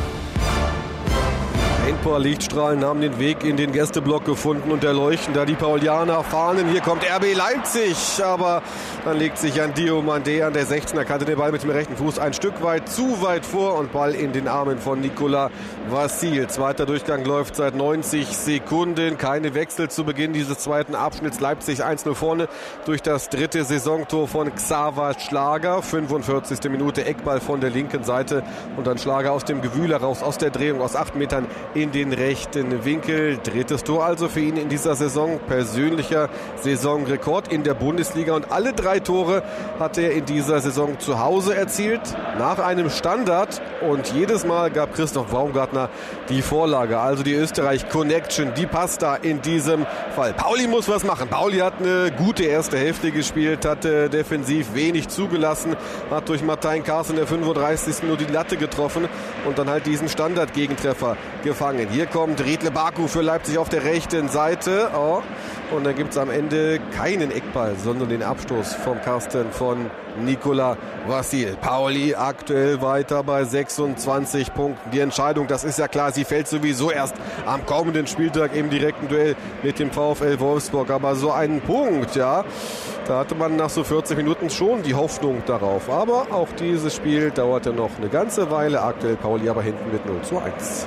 Ein paar Lichtstrahlen haben den Weg in den Gästeblock gefunden und erleuchten da die Paulianer Fahnen. Hier kommt RB Leipzig, aber dann legt sich Jan Diomande an der 16er Kante den Ball mit dem rechten Fuß ein Stück weit zu weit vor und Ball in den Armen von Nicolas Vassil. Zweiter Durchgang läuft seit 90 Sekunden. Keine Wechsel zu Beginn dieses zweiten Abschnitts. Leipzig 1:0 vorne durch das 3. Saisontor von Xaver Schlager. 45. Minute Eckball von der linken Seite und dann Schlager aus dem Gewühl heraus, aus der Drehung aus 8 Metern in den rechten Winkel. Drittes Tor also für ihn in dieser Saison. Persönlicher Saisonrekord in der Bundesliga. Und alle 3 Tore hat er in dieser Saison zu Hause erzielt. Nach einem Standard. Und jedes Mal gab Christoph Baumgartner die Vorlage. Also die Österreich-Connection, die passt da in diesem Fall. Pauli muss was machen. Pauli hat eine gute erste Hälfte gespielt, hat defensiv wenig zugelassen, hat durch Martijn Kaas in der 35. Minute die Latte getroffen und dann halt diesen Standard-Gegentreffer gefangen. Hier kommt Riedle Baku für Leipzig auf der rechten Seite. Oh. Und dann gibt es am Ende keinen Eckball, sondern den Abstoß vom Kasten von Nicolas Vassil. Pauli aktuell weiter bei 26 Punkten. Die Entscheidung, das ist ja klar, sie fällt sowieso erst am kommenden Spieltag im direkten Duell mit dem VfL Wolfsburg. Aber so einen Punkt, ja, da hatte man nach so 40 Minuten schon die Hoffnung darauf. Aber auch dieses Spiel dauerte noch eine ganze Weile. Aktuell Pauli aber hinten mit 0:1.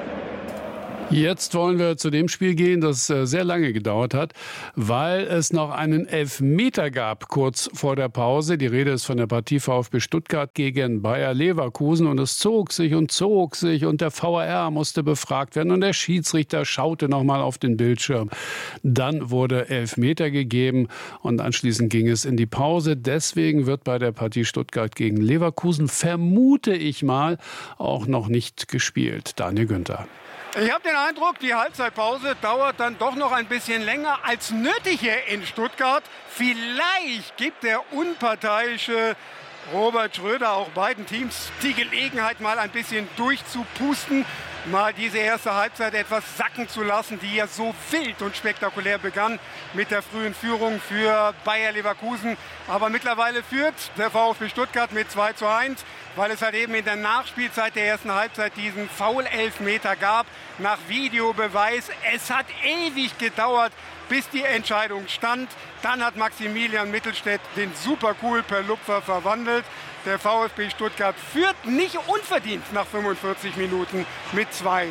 Jetzt wollen wir zu dem Spiel gehen, das sehr lange gedauert hat, weil es noch einen Elfmeter gab kurz vor der Pause. Die Rede ist von der Partie VfB Stuttgart gegen Bayer Leverkusen und es zog sich und der VAR musste befragt werden und der Schiedsrichter schaute nochmal auf den Bildschirm. Dann wurde Elfmeter gegeben und anschließend ging es in die Pause. Deswegen wird bei der Partie Stuttgart gegen Leverkusen, vermute ich mal, auch noch nicht gespielt. Daniel Günther. Ich habe den Eindruck, die Halbzeitpause dauert dann doch noch ein bisschen länger als nötig hier in Stuttgart. Vielleicht gibt der unparteiische Robert Schröder auch beiden Teams die Gelegenheit, mal ein bisschen durchzupusten, mal diese erste Halbzeit etwas sacken zu lassen, die ja so wild und spektakulär begann mit der frühen Führung für Bayer Leverkusen. Aber mittlerweile führt der VfB Stuttgart mit 2:1, weil es halt eben in der Nachspielzeit der ersten Halbzeit diesen Foul-Elfmeter gab. Nach Videobeweis, es hat ewig gedauert, bis die Entscheidung stand. Dann hat Maximilian Mittelstädt den Supercool per Lupfer verwandelt. Der VfB Stuttgart führt nicht unverdient nach 45 Minuten mit 2:1.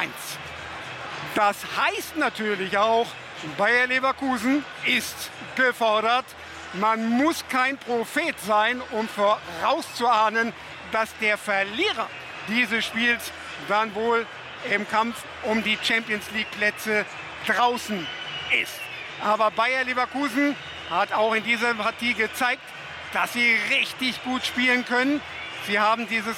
Das heißt natürlich auch, Bayer Leverkusen ist gefordert. Man muss kein Prophet sein, um vorauszuahnen, dass der Verlierer dieses Spiels dann wohl im Kampf um die Champions-League-Plätze draußen ist. Aber Bayer Leverkusen hat auch in dieser Partie gezeigt, dass sie richtig gut spielen können. Sie haben dieses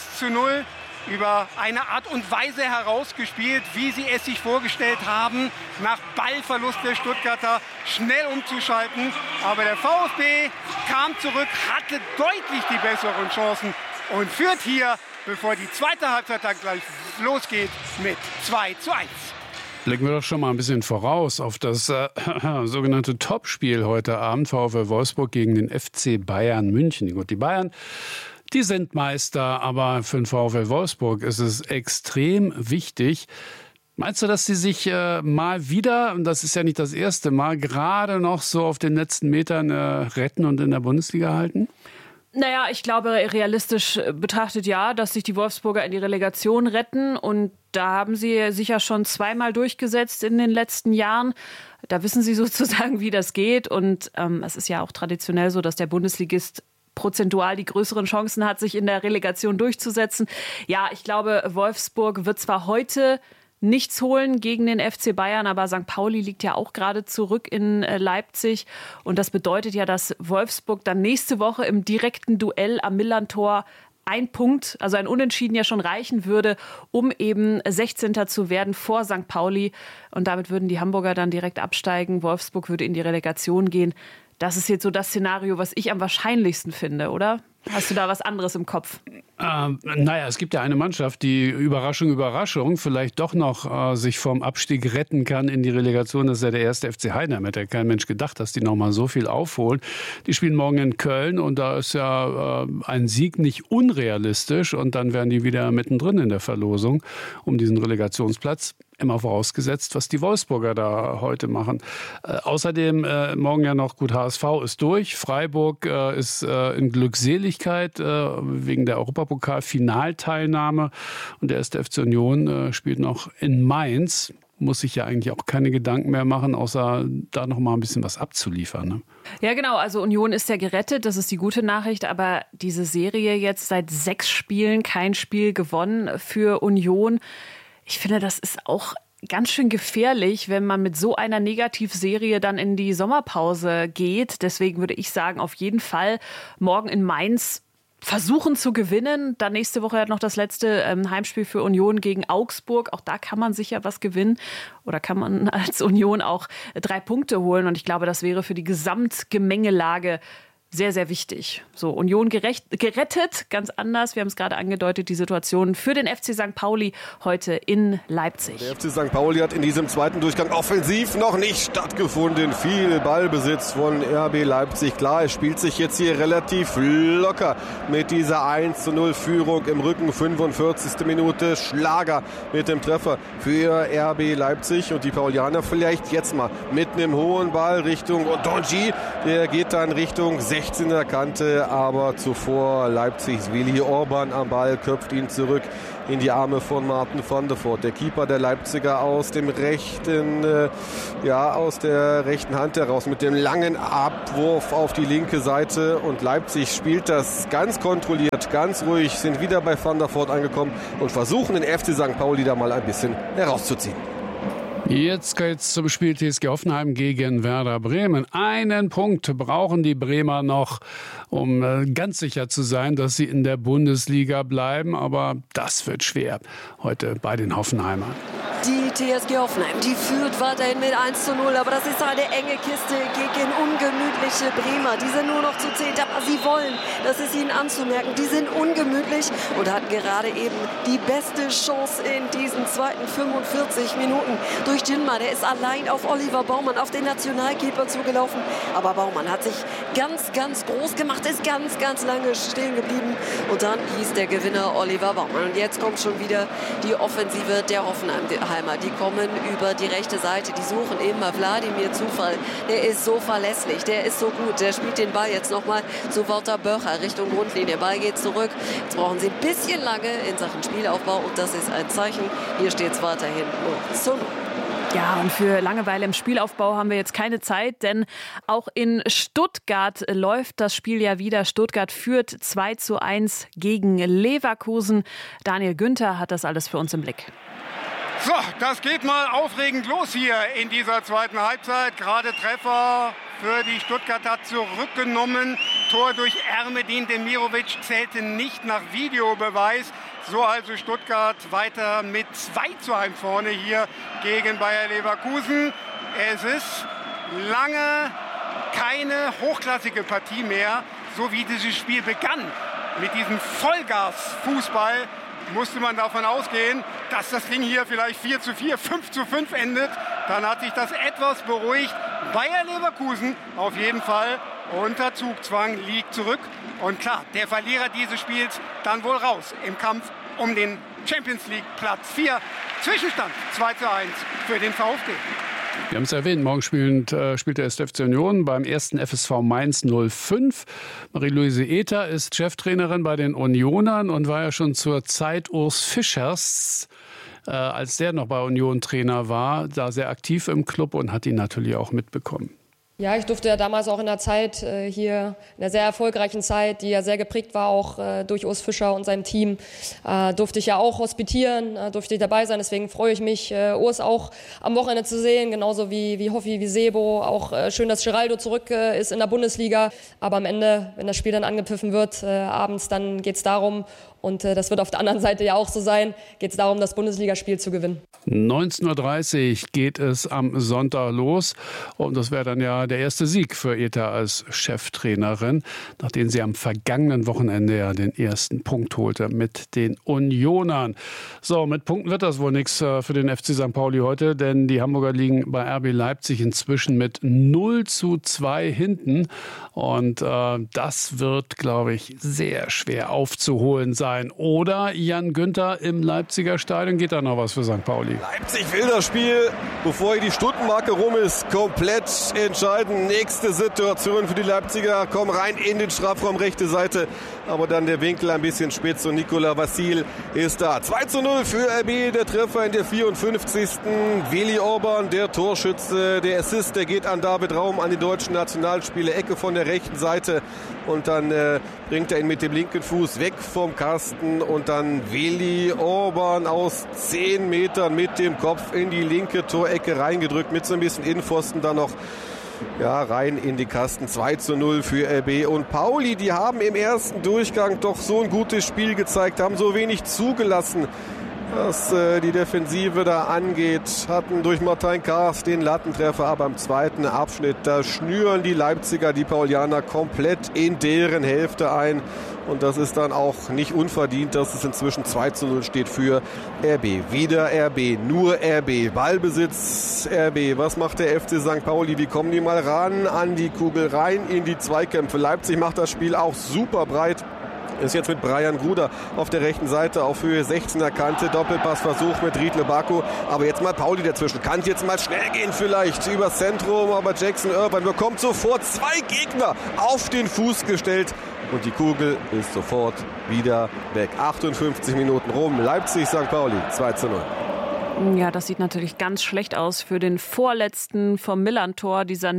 1:0 über eine Art und Weise herausgespielt, wie sie es sich vorgestellt haben, nach Ballverlust der Stuttgarter schnell umzuschalten. Aber der VfB kam zurück, hatte deutlich die besseren Chancen und führt hier, bevor die zweite Halbzeit dann gleich losgeht, mit 2:1. Blicken wir doch schon mal ein bisschen voraus auf das sogenannte Topspiel heute Abend. VfL Wolfsburg gegen den FC Bayern München. Gut, die Bayern, die sind Meister, aber für den VfL Wolfsburg ist es extrem wichtig. Meinst du, dass sie sich mal wieder, und das ist ja nicht das erste Mal, gerade noch so auf den letzten Metern retten und in der Bundesliga halten? Naja, ich glaube, realistisch betrachtet ja, dass sich die Wolfsburger in die Relegation retten. Und da haben sie sich ja schon zweimal durchgesetzt in den letzten Jahren. Da wissen sie sozusagen, wie das geht. Und es ist ja auch traditionell so, dass der Bundesligist prozentual die größeren Chancen hat, sich in der Relegation durchzusetzen. Ja, ich glaube, Wolfsburg wird zwar heute nichts holen gegen den FC Bayern, aber St. Pauli liegt ja auch gerade zurück in Leipzig. Und das bedeutet ja, dass Wolfsburg dann nächste Woche im direkten Duell am Millerntor ein Punkt, also ein Unentschieden ja schon reichen würde, um eben 16. zu werden vor St. Pauli. Und damit würden die Hamburger dann direkt absteigen. Wolfsburg würde in die Relegation gehen. Das ist jetzt so das Szenario, was ich am wahrscheinlichsten finde, oder? Hast du da was anderes im Kopf? Naja, es gibt ja eine Mannschaft, die Überraschung, vielleicht doch noch sich vom Abstieg retten kann in die Relegation. Das ist ja der 1. FC Heidenheim. Hätte ja kein Mensch gedacht, dass die noch mal so viel aufholen. Die spielen morgen in Köln und da ist ja ein Sieg nicht unrealistisch. Und dann wären die wieder mittendrin in der Verlosung um diesen Relegationsplatz. Immer vorausgesetzt, was die Wolfsburger da heute machen. Außerdem morgen ja noch gut, HSV ist durch. Freiburg ist in Glückseligkeit wegen der Europapokal-Finalteilnahme. Und der 1. FC Union spielt noch in Mainz. Muss sich ja eigentlich auch keine Gedanken mehr machen, außer da noch mal ein bisschen was abzuliefern. Ne? Ja, genau. Also Union ist ja gerettet. Das ist die gute Nachricht. Aber diese Serie jetzt seit 6 Spielen kein Spiel gewonnen für Union. Ich finde, das ist auch ganz schön gefährlich, wenn man mit so einer Negativserie dann in die Sommerpause geht. Deswegen würde ich sagen, auf jeden Fall morgen in Mainz versuchen zu gewinnen. Dann nächste Woche hat noch das letzte Heimspiel für Union gegen Augsburg. Auch da kann man sicher was gewinnen oder kann man als Union auch 3 Punkte holen. Und ich glaube, das wäre für die Gesamtgemengelage sehr, sehr wichtig. So, Union gerettet, ganz anders. Wir haben es gerade angedeutet, die Situation für den FC St. Pauli heute in Leipzig. Der FC St. Pauli hat in diesem zweiten Durchgang offensiv noch nicht stattgefunden. Viel Ballbesitz von RB Leipzig. Klar, es spielt sich jetzt hier relativ locker mit dieser 1:0-Führung im Rücken. 45. Minute, Schlager mit dem Treffer für RB Leipzig. Und die Paulianer vielleicht jetzt mal mit einem hohen Ball Richtung Odonji. Der geht dann Richtung 16er Kante, aber zuvor Leipzigs Willi Orban am Ball, köpft ihn zurück in die Arme von Martin van der Voort. Der Keeper der Leipziger aus der rechten Hand heraus mit dem langen Abwurf auf die linke Seite. Und Leipzig spielt das ganz kontrolliert, ganz ruhig, sind wieder bei Van der Voort angekommen und versuchen den FC St. Pauli da mal ein bisschen herauszuziehen. Jetzt geht's zum Spiel TSG Hoffenheim gegen Werder Bremen. 1 Punkt brauchen die Bremer noch, um ganz sicher zu sein, dass sie in der Bundesliga bleiben. Aber das wird schwer heute bei den Hoffenheimern. Die TSG Hoffenheim, die führt weiterhin mit 1:0, aber das ist eine enge Kiste gegen ungemütliche Bremer. Die sind nur noch zu 10, aber sie wollen, das ist ihnen anzumerken, die sind ungemütlich und hatten gerade eben die beste Chance in diesen zweiten 45 Minuten durch Jinma. Der ist allein auf Oliver Baumann, auf den Nationalkeeper zugelaufen, aber Baumann hat sich ganz, ganz groß gemacht, ist ganz, ganz lange stehen geblieben und dann hieß der Gewinner Oliver Baumann. Und jetzt kommt schon wieder die Offensive der Hoffenheimer. Die kommen über die rechte Seite, die suchen immer Wladimir Zufall. Der ist so verlässlich, der ist so gut. Der spielt den Ball jetzt nochmal zu Walter Böcher Richtung Grundlinie. Der Ball geht zurück. Jetzt brauchen sie ein bisschen lange in Sachen Spielaufbau und das ist ein Zeichen. Hier steht es weiterhin 0:0. Ja, und für Langeweile im Spielaufbau haben wir jetzt keine Zeit, denn auch in Stuttgart läuft das Spiel ja wieder. Stuttgart führt 2:1 gegen Leverkusen. Daniel Günther hat das alles für uns im Blick. So, das geht mal aufregend los hier in dieser zweiten Halbzeit. Gerade Treffer für die Stuttgarter zurückgenommen. Tor durch Ermedin Demirovic zählte nicht nach Videobeweis. So also Stuttgart weiter mit 2:1 vorne hier gegen Bayer Leverkusen. Es ist lange keine hochklassige Partie mehr, so wie dieses Spiel begann. Mit diesem Vollgas-Fußball musste man davon ausgehen, dass das Ding hier vielleicht 4:4, 5:5 endet. Dann hat sich das etwas beruhigt. Bayer Leverkusen auf jeden Fall unter Zugzwang, liegt zurück. Und klar, der Verlierer dieses Spiels dann wohl raus im Kampf um den Champions League Platz 4. Zwischenstand 2:1 für den VfB. Wir haben es erwähnt, morgen spielt der 1. FC Union beim 1. FSV Mainz 05. Marie-Louise Ether ist Cheftrainerin bei den Unionern und war ja schon zur Zeit Urs Fischers, als der noch bei Union Trainer war, da sehr aktiv im Club und hat ihn natürlich auch mitbekommen. Ja, ich durfte ja damals auch in der Zeit hier, in einer sehr erfolgreichen Zeit, die ja sehr geprägt war, auch durch Urs Fischer und seinem Team, durfte ich ja auch hospitieren, durfte ich dabei sein. Deswegen freue ich mich, Urs auch am Wochenende zu sehen, genauso wie Hoffi, wie Sebo. Auch schön, dass Geraldo zurück ist in der Bundesliga. Aber am Ende, wenn das Spiel dann angepfiffen wird, abends, dann geht es darum, und das wird auf der anderen Seite ja auch so sein, geht es darum, das Bundesligaspiel zu gewinnen. 19:30 Uhr geht es am Sonntag los und das wäre dann ja der erste Sieg für Ether als Cheftrainerin, nachdem sie am vergangenen Wochenende ja den ersten Punkt holte mit den Unionern. So, mit Punkten wird das wohl nichts für den FC St. Pauli heute, denn die Hamburger liegen bei RB Leipzig inzwischen mit 0:2 hinten und das wird, glaube ich, sehr schwer aufzuholen sein. Oder Jan Günther im Leipziger Stadion, geht da noch was für St. Pauli? Leipzig will das Spiel, bevor hier die Stundenmarke rum ist, komplett entscheiden. entscheiden. Nächste Situation für die Leipziger. Kommen rein in den Strafraum, rechte Seite. Aber dann der Winkel ein bisschen spitz und Nikola Vassil ist da. 2:0 für RB, der Treffer in der 54. Veli Orban, der Torschütze, der Assist, der geht an David Raum, an die deutschen Nationalspieler. Ecke von der rechten Seite. Und dann bringt er ihn mit dem linken Fuß weg vom Kasten. Und dann Veli Orban aus 10 Metern mit dem Kopf in die linke Torecke reingedrückt. Mit so ein bisschen Innenpfosten dann noch rein in die Kasten. 2:0 für RB. Und Pauli, die haben im ersten Durchgang doch so ein gutes Spiel gezeigt, haben so wenig zugelassen, was die Defensive da angeht. Hatten durch Martin Kaas den Lattentreffer, aber im zweiten Abschnitt, da schnüren die Leipziger, die Paulianer, komplett in deren Hälfte ein. Und das ist dann auch nicht unverdient, dass es inzwischen 2:0 steht für RB. Wieder RB, nur RB. Ballbesitz RB. Was macht der FC St. Pauli? Wie kommen die mal ran an die Kugel, rein in die Zweikämpfe? Leipzig macht das Spiel auch super breit. Ist jetzt mit Brian Gruder auf der rechten Seite auf Höhe 16er Kante. Doppelpassversuch mit Riedle Baku. Aber jetzt mal Pauli dazwischen. Kann jetzt mal schnell gehen vielleicht übers Zentrum. Aber Jackson Irvine bekommt sofort 2 Gegner auf den Fuß gestellt. Und die Kugel ist sofort wieder weg. 58 Minuten rum. Leipzig, St. Pauli 2:0. Ja, das sieht natürlich ganz schlecht aus für den vorletzten vom Millern-Tor. Dieser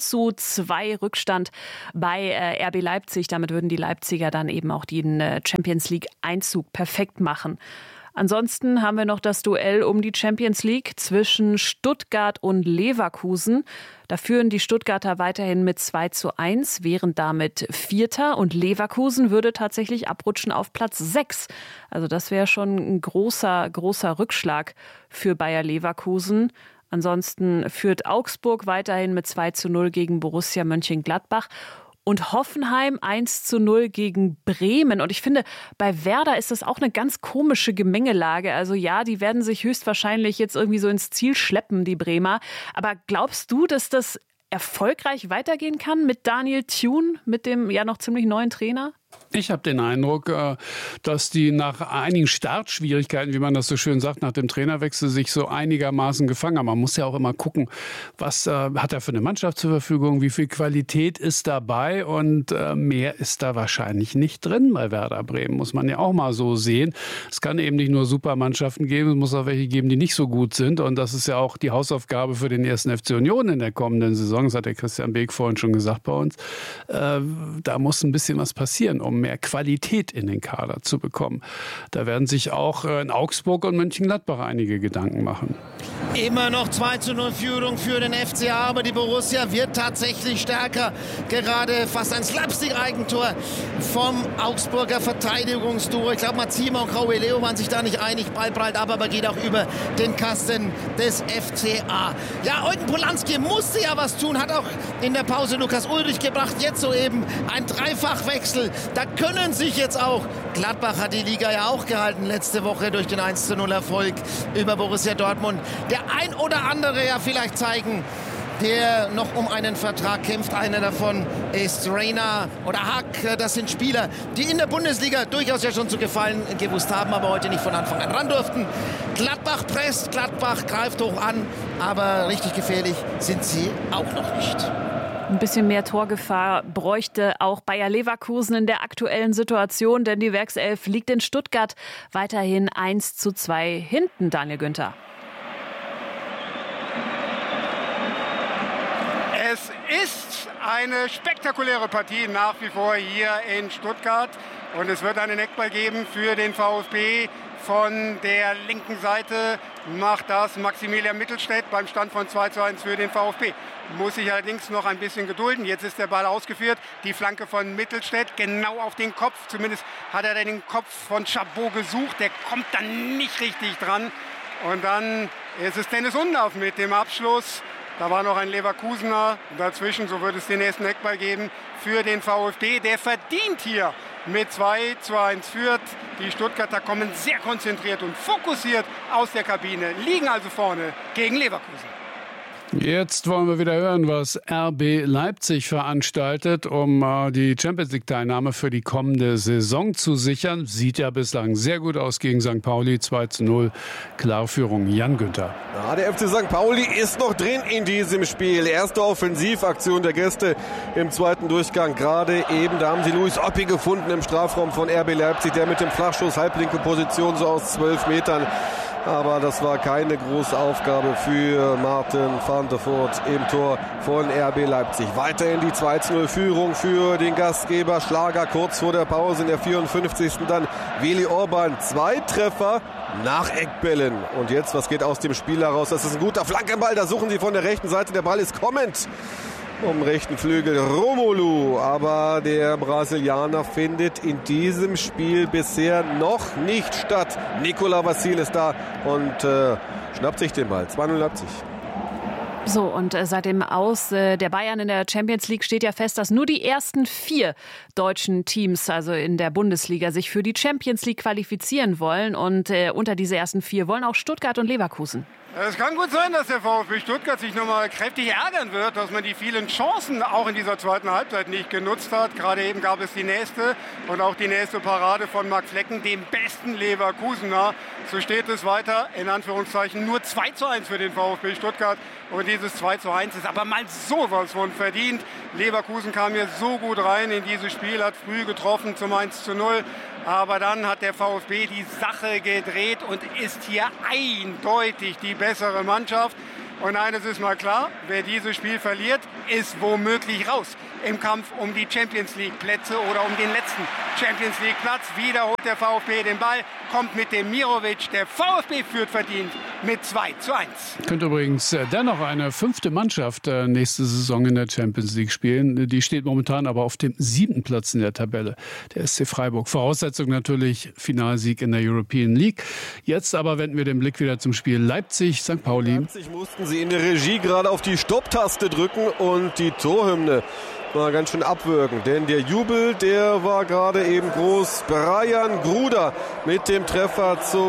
0:2 Rückstand bei RB Leipzig. Damit würden die Leipziger dann eben auch den Champions-League-Einzug perfekt machen. Ansonsten haben wir noch das Duell um die Champions League zwischen Stuttgart und Leverkusen. Da führen die Stuttgarter weiterhin mit 2:1, wären damit Vierter. Und Leverkusen würde tatsächlich abrutschen auf Platz 6. Also das wäre schon ein großer Rückschlag für Bayer Leverkusen. Ansonsten führt Augsburg weiterhin mit 2:0 gegen Borussia Mönchengladbach. Und Hoffenheim 1:0 gegen Bremen. Und ich finde, bei Werder ist das auch eine ganz komische Gemengelage. Also ja, die werden sich höchstwahrscheinlich jetzt irgendwie so ins Ziel schleppen, die Bremer. Aber glaubst du, dass das erfolgreich weitergehen kann mit Daniel Thune, mit dem ja noch ziemlich neuen Trainer? Ich habe den Eindruck, dass die nach einigen Startschwierigkeiten, wie man das so schön sagt, nach dem Trainerwechsel sich so einigermaßen gefangen haben. Man muss ja auch immer gucken, was hat er für eine Mannschaft zur Verfügung, wie viel Qualität ist dabei, und mehr ist da wahrscheinlich nicht drin bei Werder Bremen, muss man ja auch mal so sehen. Es kann eben nicht nur Supermannschaften geben, es muss auch welche geben, die nicht so gut sind, und das ist ja auch die Hausaufgabe für den 1. FC Union in der kommenden Saison, das hat der Christian Beek vorhin schon gesagt bei uns. Da muss ein bisschen was passieren, um mehr Qualität in den Kader zu bekommen. Da werden sich auch in Augsburg und Mönchengladbach einige Gedanken machen. Immer noch 2:0 Führung für den FCA, aber die Borussia wird tatsächlich stärker. Gerade fast ein Slapstick-Eigentor vom Augsburger Verteidigungsduo. Ich glaube, Mazima und Graue Leo waren sich da nicht einig. Ball prallt ab, aber geht auch über den Kasten des FCA. Ja, Eugen Polanski musste ja was tun, hat auch in der Pause Lukas Ulrich gebracht. Jetzt soeben ein Dreifachwechsel. Da können sich jetzt auch, Gladbach hat die Liga ja auch gehalten letzte Woche durch den 1:0 Erfolg über Borussia Dortmund. Der ein oder andere ja vielleicht zeigen, der noch um einen Vertrag kämpft. Einer davon ist Reina oder Hack. Das sind Spieler, die in der Bundesliga durchaus ja schon zu gefallen gewusst haben, aber heute nicht von Anfang an ran durften. Gladbach presst, Gladbach greift hoch an, aber richtig gefährlich sind sie auch noch nicht. Ein bisschen mehr Torgefahr bräuchte auch Bayer Leverkusen in der aktuellen Situation, denn die Werkself liegt in Stuttgart weiterhin 1:2 hinten, Daniel Günther. Es ist eine spektakuläre Partie nach wie vor hier in Stuttgart. Und es wird einen Eckball geben für den VfB. Von der linken Seite macht das Maximilian Mittelstädt beim Stand von 2:1 für den VfB. Muss sich allerdings noch ein bisschen gedulden. Jetzt ist der Ball ausgeführt. Die Flanke von Mittelstädt genau auf den Kopf. Zumindest hat er den Kopf von Chabot gesucht. Der kommt dann nicht richtig dran. Und dann ist es Dennis Undaff mit dem Abschluss. Da war noch ein Leverkusener dazwischen. So wird es den nächsten Eckball geben für den VfB. Der verdient hier mit 2:1 führt. Die Stuttgarter kommen sehr konzentriert und fokussiert aus der Kabine, liegen also vorne gegen Leverkusen. Jetzt wollen wir wieder hören, was RB Leipzig veranstaltet, um die Champions-League-Teilnahme für die kommende Saison zu sichern. Sieht ja bislang sehr gut aus gegen St. Pauli. 2:0, Klarführung Jan Günther. Ja, der FC St. Pauli ist noch drin in diesem Spiel. Erste Offensivaktion der Gäste im zweiten Durchgang. Gerade eben, da haben sie Luis Oppi gefunden im Strafraum von RB Leipzig, der mit dem Flachschuss halblinke Position so aus 12 Metern. Aber das war keine große Aufgabe für Martin van der Voort im Tor von RB Leipzig. Weiterhin die 2:0-Führung für den Gastgeber. Schlager kurz vor der Pause in der 54. Dann Veli Orban. 2 Treffer nach Eckbällen. Und jetzt, was geht aus dem Spiel heraus? Das ist ein guter Flankenball. Da suchen sie von der rechten Seite. Der Ball ist kommend um rechten Flügel Romelu. Aber der Brasilianer findet in diesem Spiel bisher noch nicht statt. Nikola Vassil ist da und schnappt sich den Ball. 2:0 Leipzig. So, und seit dem Aus der Bayern in der Champions League steht ja fest, dass nur die ersten 4 deutschen Teams, also in der Bundesliga, sich für die Champions League qualifizieren wollen. Und unter diese ersten 4 wollen auch Stuttgart und Leverkusen. Es kann gut sein, dass der VfB Stuttgart sich nochmal kräftig ärgern wird, dass man die vielen Chancen auch in dieser zweiten Halbzeit nicht genutzt hat. Gerade eben gab es die nächste und auch die nächste Parade von Marc Flecken, dem besten Leverkusener. So steht es weiter, in Anführungszeichen, nur 2:1 für den VfB Stuttgart. Und dieses 2:1 ist aber mal sowas von verdient. Leverkusen kam hier so gut rein in dieses Spiel, hat früh getroffen zum 1:0. Aber dann hat der VfB die Sache gedreht und ist hier eindeutig die bessere Mannschaft. Und eines ist mal klar, wer dieses Spiel verliert, ist womöglich raus im Kampf um die Champions-League-Plätze oder um den letzten Champions-League-Platz. Wieder holt der VfB den Ball, kommt mit dem Mirovic. Der VfB führt verdient mit 2:1. Könnte übrigens dennoch eine 5. Mannschaft nächste Saison in der Champions League spielen. Die steht momentan aber auf dem 7. Platz in der Tabelle, der SC Freiburg. Voraussetzung natürlich Finalsieg in der European League. Jetzt aber wenden wir den Blick wieder zum Spiel Leipzig-St. Pauli. Leipzig mussten sie in der Regie gerade auf die Stopptaste drücken und die Torhymne war ganz schön abwürgend, denn der Jubel, der war gerade eben groß. Brian Gruder mit dem Treffer zum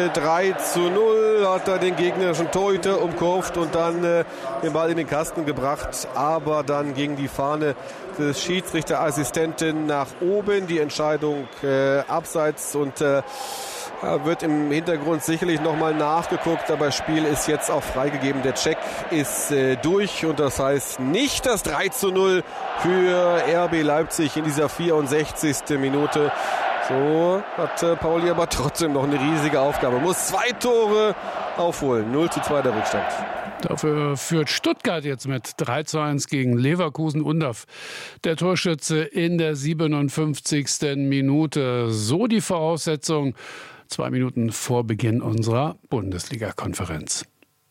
3:0 hat er den gegnerischen Torhüter umkurvt und dann den Ball in den Kasten gebracht, aber dann ging die Fahne des Schiedsrichterassistenten nach oben, die Entscheidung abseits und wird im Hintergrund sicherlich nochmal nachgeguckt, aber das Spiel ist jetzt auch freigegeben. Der Check ist durch und das heißt nicht das 3:0 für RB Leipzig in dieser 64. Minute. So hat Pauli aber trotzdem noch eine riesige Aufgabe. Muss 2 Tore aufholen. 0:2 der Rückstand. Dafür führt Stuttgart jetzt mit 3:1 gegen Leverkusen. Undorf, der Torschütze in der 57. Minute. So die Voraussetzung 2 Minuten vor Beginn unserer Bundesliga-Konferenz.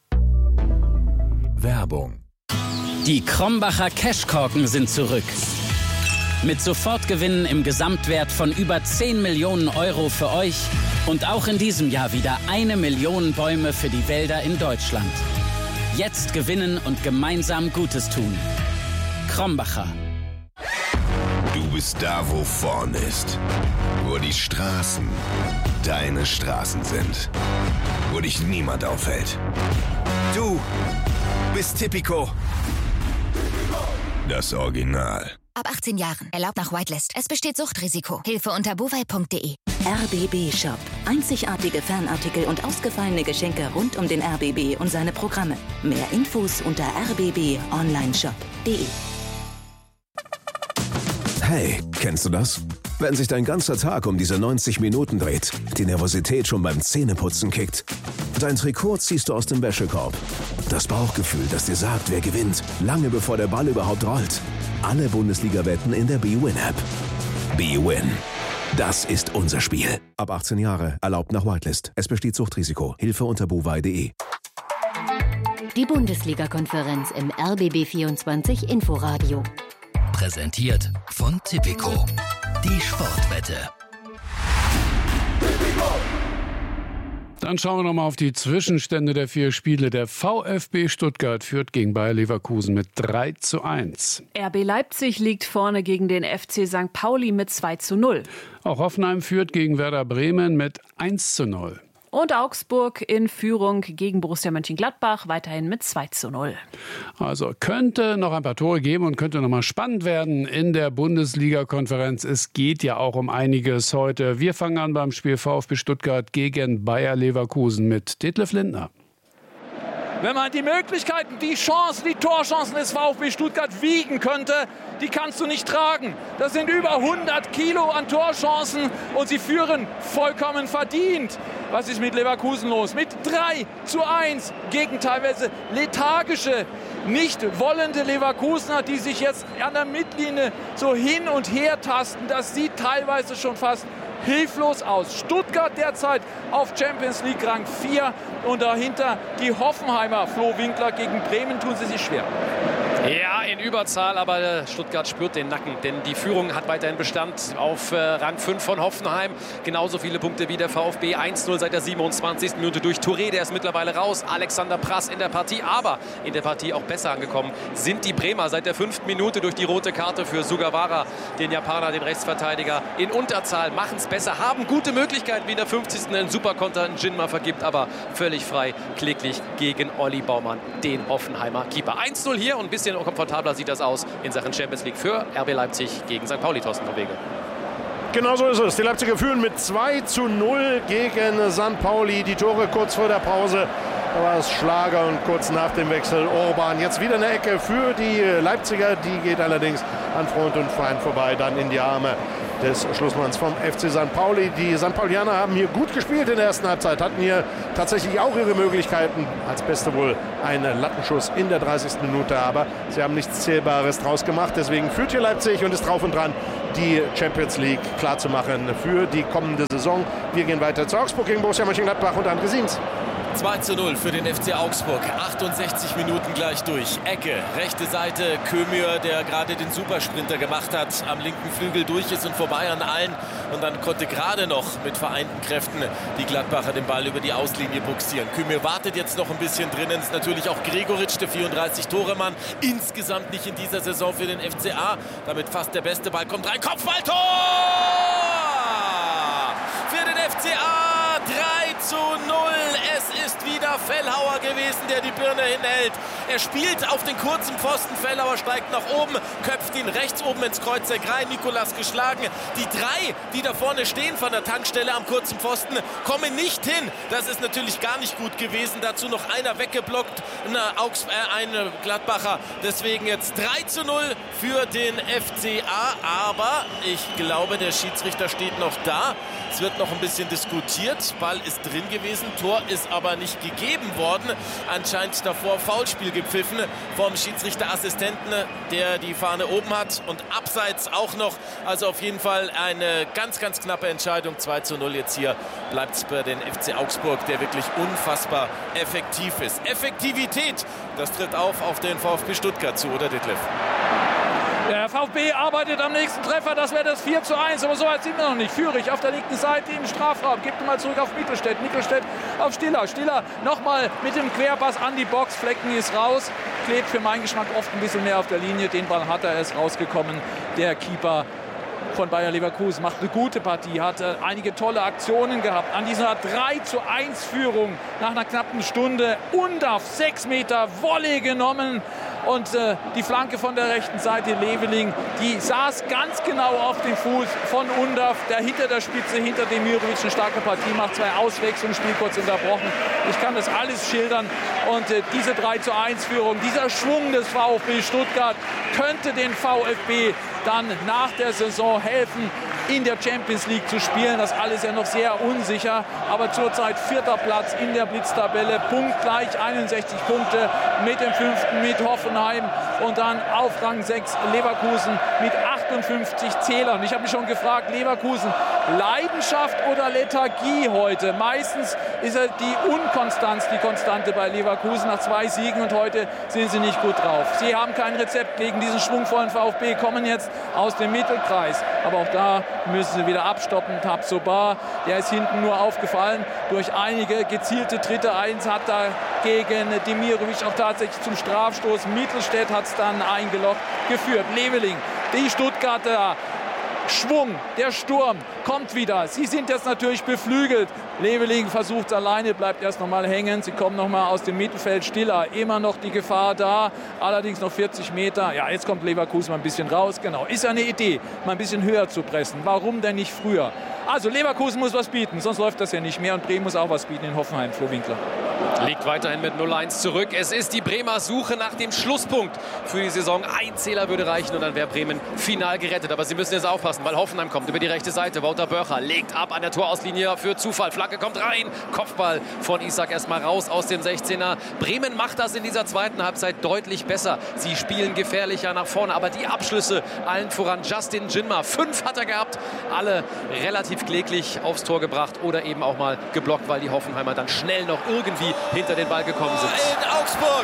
Werbung. Die Krombacher Cashkorken sind zurück. Mit Sofortgewinnen im Gesamtwert von über 10 Millionen Euro für euch und auch in diesem Jahr wieder 1 Million Bäume für die Wälder in Deutschland. Jetzt gewinnen und gemeinsam Gutes tun. Krombacher. Du bist da, wo vorn ist. Wo die Straßen deine Straßen sind. Wo dich niemand aufhält. Du bist Tipico. Das Original. Ab 18 Jahren. Erlaubt nach Whitelist. Es besteht Suchtrisiko. Hilfe unter bovai.de. RBB Shop. Einzigartige Fanartikel und ausgefallene Geschenke rund um den RBB und seine Programme. Mehr Infos unter rbbonlineshop.de. Hey, kennst du das? Wenn sich dein ganzer Tag um diese 90 Minuten dreht, die Nervosität schon beim Zähneputzen kickt. Dein Trikot ziehst du aus dem Wäschekorb. Das Bauchgefühl, das dir sagt, wer gewinnt, lange bevor der Ball überhaupt rollt. Alle Bundesliga-Wetten in der BWin-App. BWin. Das ist unser Spiel. Ab 18 Jahre. Erlaubt nach Whitelist. Es besteht Suchtrisiko. Hilfe unter bovai.de. Die Bundesliga-Konferenz im RBB 24 Inforadio. Präsentiert von Tipico. Die Sportwette. Dann schauen wir nochmal auf die Zwischenstände der 4 Spiele. Der VfB Stuttgart führt gegen Bayer Leverkusen mit 3:1. RB Leipzig liegt vorne gegen den FC St. Pauli mit 2:0. Auch Hoffenheim führt gegen Werder Bremen mit 1:0. Und Augsburg in Führung gegen Borussia Mönchengladbach, weiterhin mit 2:0. Also könnte noch ein paar Tore geben und könnte noch mal spannend werden in der Bundesliga-Konferenz. Es geht ja auch um einiges heute. Wir fangen an beim Spiel VfB Stuttgart gegen Bayer Leverkusen mit Detlef Lindner. Wenn man die Möglichkeiten, die Chancen, die Torchancen des VfB Stuttgart wiegen könnte, die kannst du nicht tragen. Das sind über 100 Kilo an Torchancen und sie führen vollkommen verdient. Was ist mit Leverkusen los? Mit 3:1 gegen teilweise lethargische, nicht wollende Leverkusener, die sich jetzt an der Mittellinie so hin und her tasten. Das sieht teilweise schon fast hilflos aus. Stuttgart derzeit auf Champions League Rang 4 und dahinter die Hoffenheimer. Flo Winkler gegen Bremen tun sie sich schwer. Ja, in Überzahl, aber Stuttgart spürt den Nacken, denn die Führung hat weiterhin Bestand auf Rang 5 von Hoffenheim. Genauso viele Punkte wie der VfB, 1:0 seit der 27. Minute durch Touré, der ist mittlerweile raus. Alexander Prass in der Partie, aber in der Partie auch besser angekommen sind die Bremer seit der 5. Minute durch die rote Karte für Sugawara, den Japaner, den Rechtsverteidiger. In Unterzahl machen es besser, haben gute Möglichkeiten, wie in der 50. einen Superkonter einen Jinma vergibt, aber völlig frei, kläglich gegen Olli Baumann, den Hoffenheimer Keeper. 1:0 hier und ein bisschen komfortabler sieht das aus in Sachen Champions League für RB Leipzig gegen St. Pauli. Thorsten von Wege. Genau so ist es. Die Leipziger führen mit 2:0 gegen St. Pauli. Die Tore kurz vor der Pause. Da war es Schlager und kurz nach dem Wechsel Orban. Jetzt wieder eine Ecke für die Leipziger. Die geht allerdings an Freund und Feind vorbei, dann in die Arme des Schlussmanns vom FC St. Pauli. Die St. Paulianer haben hier gut gespielt in der ersten Halbzeit, hatten hier tatsächlich auch ihre Möglichkeiten. Als Beste wohl ein Lattenschuss in der 30. Minute, aber sie haben nichts Zählbares draus gemacht. Deswegen führt hier Leipzig und ist drauf und dran, die Champions League klarzumachen für die kommende Saison. Wir gehen weiter zu Augsburg gegen Borussia Mönchengladbach und André Siens. 2:0 für den FC Augsburg. 68 Minuten gleich durch. Ecke, rechte Seite. Kömür, der gerade den Supersprinter gemacht hat, am linken Flügel durch ist und vorbei an allen. Und dann konnte gerade noch mit vereinten Kräften die Gladbacher den Ball über die Auslinie buxieren. Kömür wartet jetzt noch ein bisschen drinnen. Ist natürlich auch Gregoritsch, der 34-Tore-Mann. Insgesamt nicht in dieser Saison für den FCA. Damit fast der beste Ball kommt rein. Kopfballtor! Für den FCA 3:0. Es ist wieder Fellhauer gewesen, der die Birne hinhält. Er spielt auf den kurzen Pfosten. Fellhauer steigt nach oben, köpft ihn rechts oben ins Kreuzeck rein. Nikolas geschlagen. Die drei, die da vorne stehen von der Tankstelle am kurzen Pfosten, kommen nicht hin. Das ist natürlich gar nicht gut gewesen. Dazu noch einer weggeblockt, ein Gladbacher. Deswegen jetzt 3:0 für den FCA. Aber ich glaube, der Schiedsrichter steht noch da. Es wird noch ein bisschen diskutiert. Ball ist drin gewesen, Tor ist aber nicht gegeben worden. Anscheinend davor Foulspiel gepfiffen vom Schiedsrichterassistenten, der die Fahne oben hat. Und abseits auch noch. Also auf jeden Fall eine ganz, ganz knappe Entscheidung. 2:0 jetzt hier. Bleibt es bei den FC Augsburg, der wirklich unfassbar effektiv ist. Effektivität, das tritt auf den VfB Stuttgart zu, oder Detlef? Der VfB arbeitet am nächsten Treffer, das wäre das 4:1, aber so weit sind wir noch nicht. Führig auf der linken Seite im Strafraum, gibt mal zurück auf Mittelstädt. Mittelstädt auf Stiller. Stiller nochmal mit dem Querpass an die Box. Flecken ist raus, klebt für meinen Geschmack oft ein bisschen mehr auf der Linie. Den Ball hat er, ist rausgekommen. Der Keeper von Bayer Leverkusen macht eine gute Partie, hat einige tolle Aktionen gehabt. An dieser 3:1 Führung nach einer knappen Stunde. Undaff, 6 Meter, Volley genommen. Und die Flanke von der rechten Seite, Leveling, die saß ganz genau auf dem Fuß von Undaff, der hinter der Spitze, hinter Demirovic eine starke Partie macht. 2 Auswechslungen, Spiel kurz unterbrochen. Ich kann das alles schildern. Und diese 3:1 Führung, dieser Schwung des VfB Stuttgart könnte den VfB dann nach der Saison helfen, in der Champions League zu spielen. Das alles ja noch sehr unsicher, aber zurzeit 4. Platz in der Blitztabelle, punktgleich 61 Punkte mit dem 5. mit Hoffenheim und dann auf Rang 6 Leverkusen mit 58 Zählern. Ich habe mich schon gefragt, Leverkusen, Leidenschaft oder Lethargie heute? Meistens ist die Unkonstanz die Konstante bei Leverkusen nach 2 Siegen und heute sind sie nicht gut drauf. Sie haben kein Rezept gegen diesen schwungvollen VfB, kommen jetzt aus dem Mittelkreis, aber auch da müssen sie wieder abstoppen. Tabsoba, der ist hinten nur aufgefallen durch einige gezielte Tritte. Eins hat da gegen Demirovic auch tatsächlich zum Strafstoß. Mittelstädt hat es dann eingeloggt geführt. Leveling, die Stuttgarter Schwung, der Sturm kommt wieder. Sie sind jetzt natürlich beflügelt. Leveling versucht es alleine, bleibt erst noch mal hängen. Sie kommen noch mal aus dem Mittelfeld. Stiller, immer noch die Gefahr da. Allerdings noch 40 Meter. Ja, jetzt kommt Leverkusen mal ein bisschen raus. Genau, ist ja eine Idee, mal ein bisschen höher zu pressen. Warum denn nicht früher? Also Leverkusen muss was bieten, sonst läuft das ja nicht mehr. Und Bremen muss auch was bieten in Hoffenheim. Flo Winkler. Liegt weiterhin mit 0-1 zurück. Es ist die Bremer Suche nach dem Schlusspunkt für die Saison. Ein Zähler würde reichen und dann wäre Bremen final gerettet. Aber sie müssen jetzt aufpassen, weil Hoffenheim kommt über die rechte Seite. Wouter Börcher legt ab an der Torauslinie für Zufall. Flanke kommt rein. Kopfball von Isak erstmal raus aus dem 16er. Bremen macht das in dieser zweiten Halbzeit deutlich besser. Sie spielen gefährlicher nach vorne. Aber die Abschlüsse, allen voran Justin Jinma. 5 hat er gehabt. Alle relativ kläglich aufs Tor gebracht oder eben auch mal geblockt, weil die Hoffenheimer dann schnell noch irgendwie hinter den Ball gekommen sind. In Augsburg.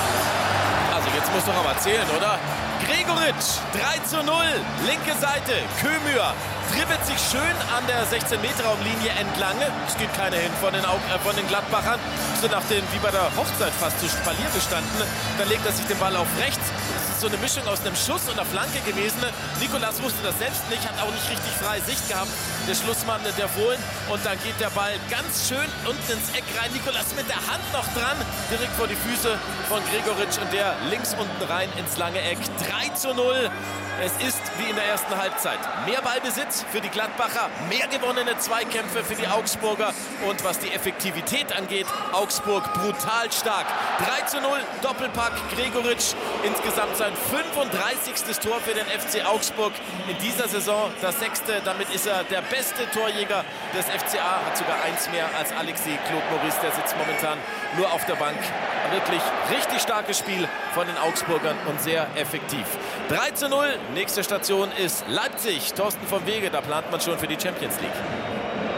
Also jetzt musst du noch mal zählen, oder? Gregoritsch, 3:0, linke Seite, Kömür dribbelt sich schön an der 16-Meter-Raumlinie entlang. Es geht keiner hin von den Gladbachern. So nach den, wie bei der Hochzeit fast, zu Spalier gestanden. Dann legt er sich den Ball auf rechts. Das ist so eine Mischung aus einem Schuss und einer Flanke gewesen. Nikolas wusste das selbst nicht, hat auch nicht richtig freie Sicht gehabt. Der Schlussmann, der Fohlen. Und dann geht der Ball ganz schön unten ins Eck rein. Nikolas mit der Hand noch dran, direkt vor die Füße von Gregoritsch und der links unten rein ins lange Eck. 3:0. Es ist wie in der ersten Halbzeit. Mehr Ballbesitz für die Gladbacher, mehr gewonnene Zweikämpfe für die Augsburger. Und was die Effektivität angeht, Augsburg brutal stark. 3:0, Doppelpack, Gregoritsch. Insgesamt sein 35. Tor für den FC Augsburg in dieser Saison. Das 6. Damit ist er der beste Torjäger des FCA. Hat sogar 1 mehr als Alexis Claude Maurice. Der sitzt momentan nur auf der Bank. Wirklich richtig starkes Spiel von den Augsburgern und sehr effektiv. 3:0. Nächste Station ist Leipzig. Thorsten vom Wege, da plant man schon für die Champions League.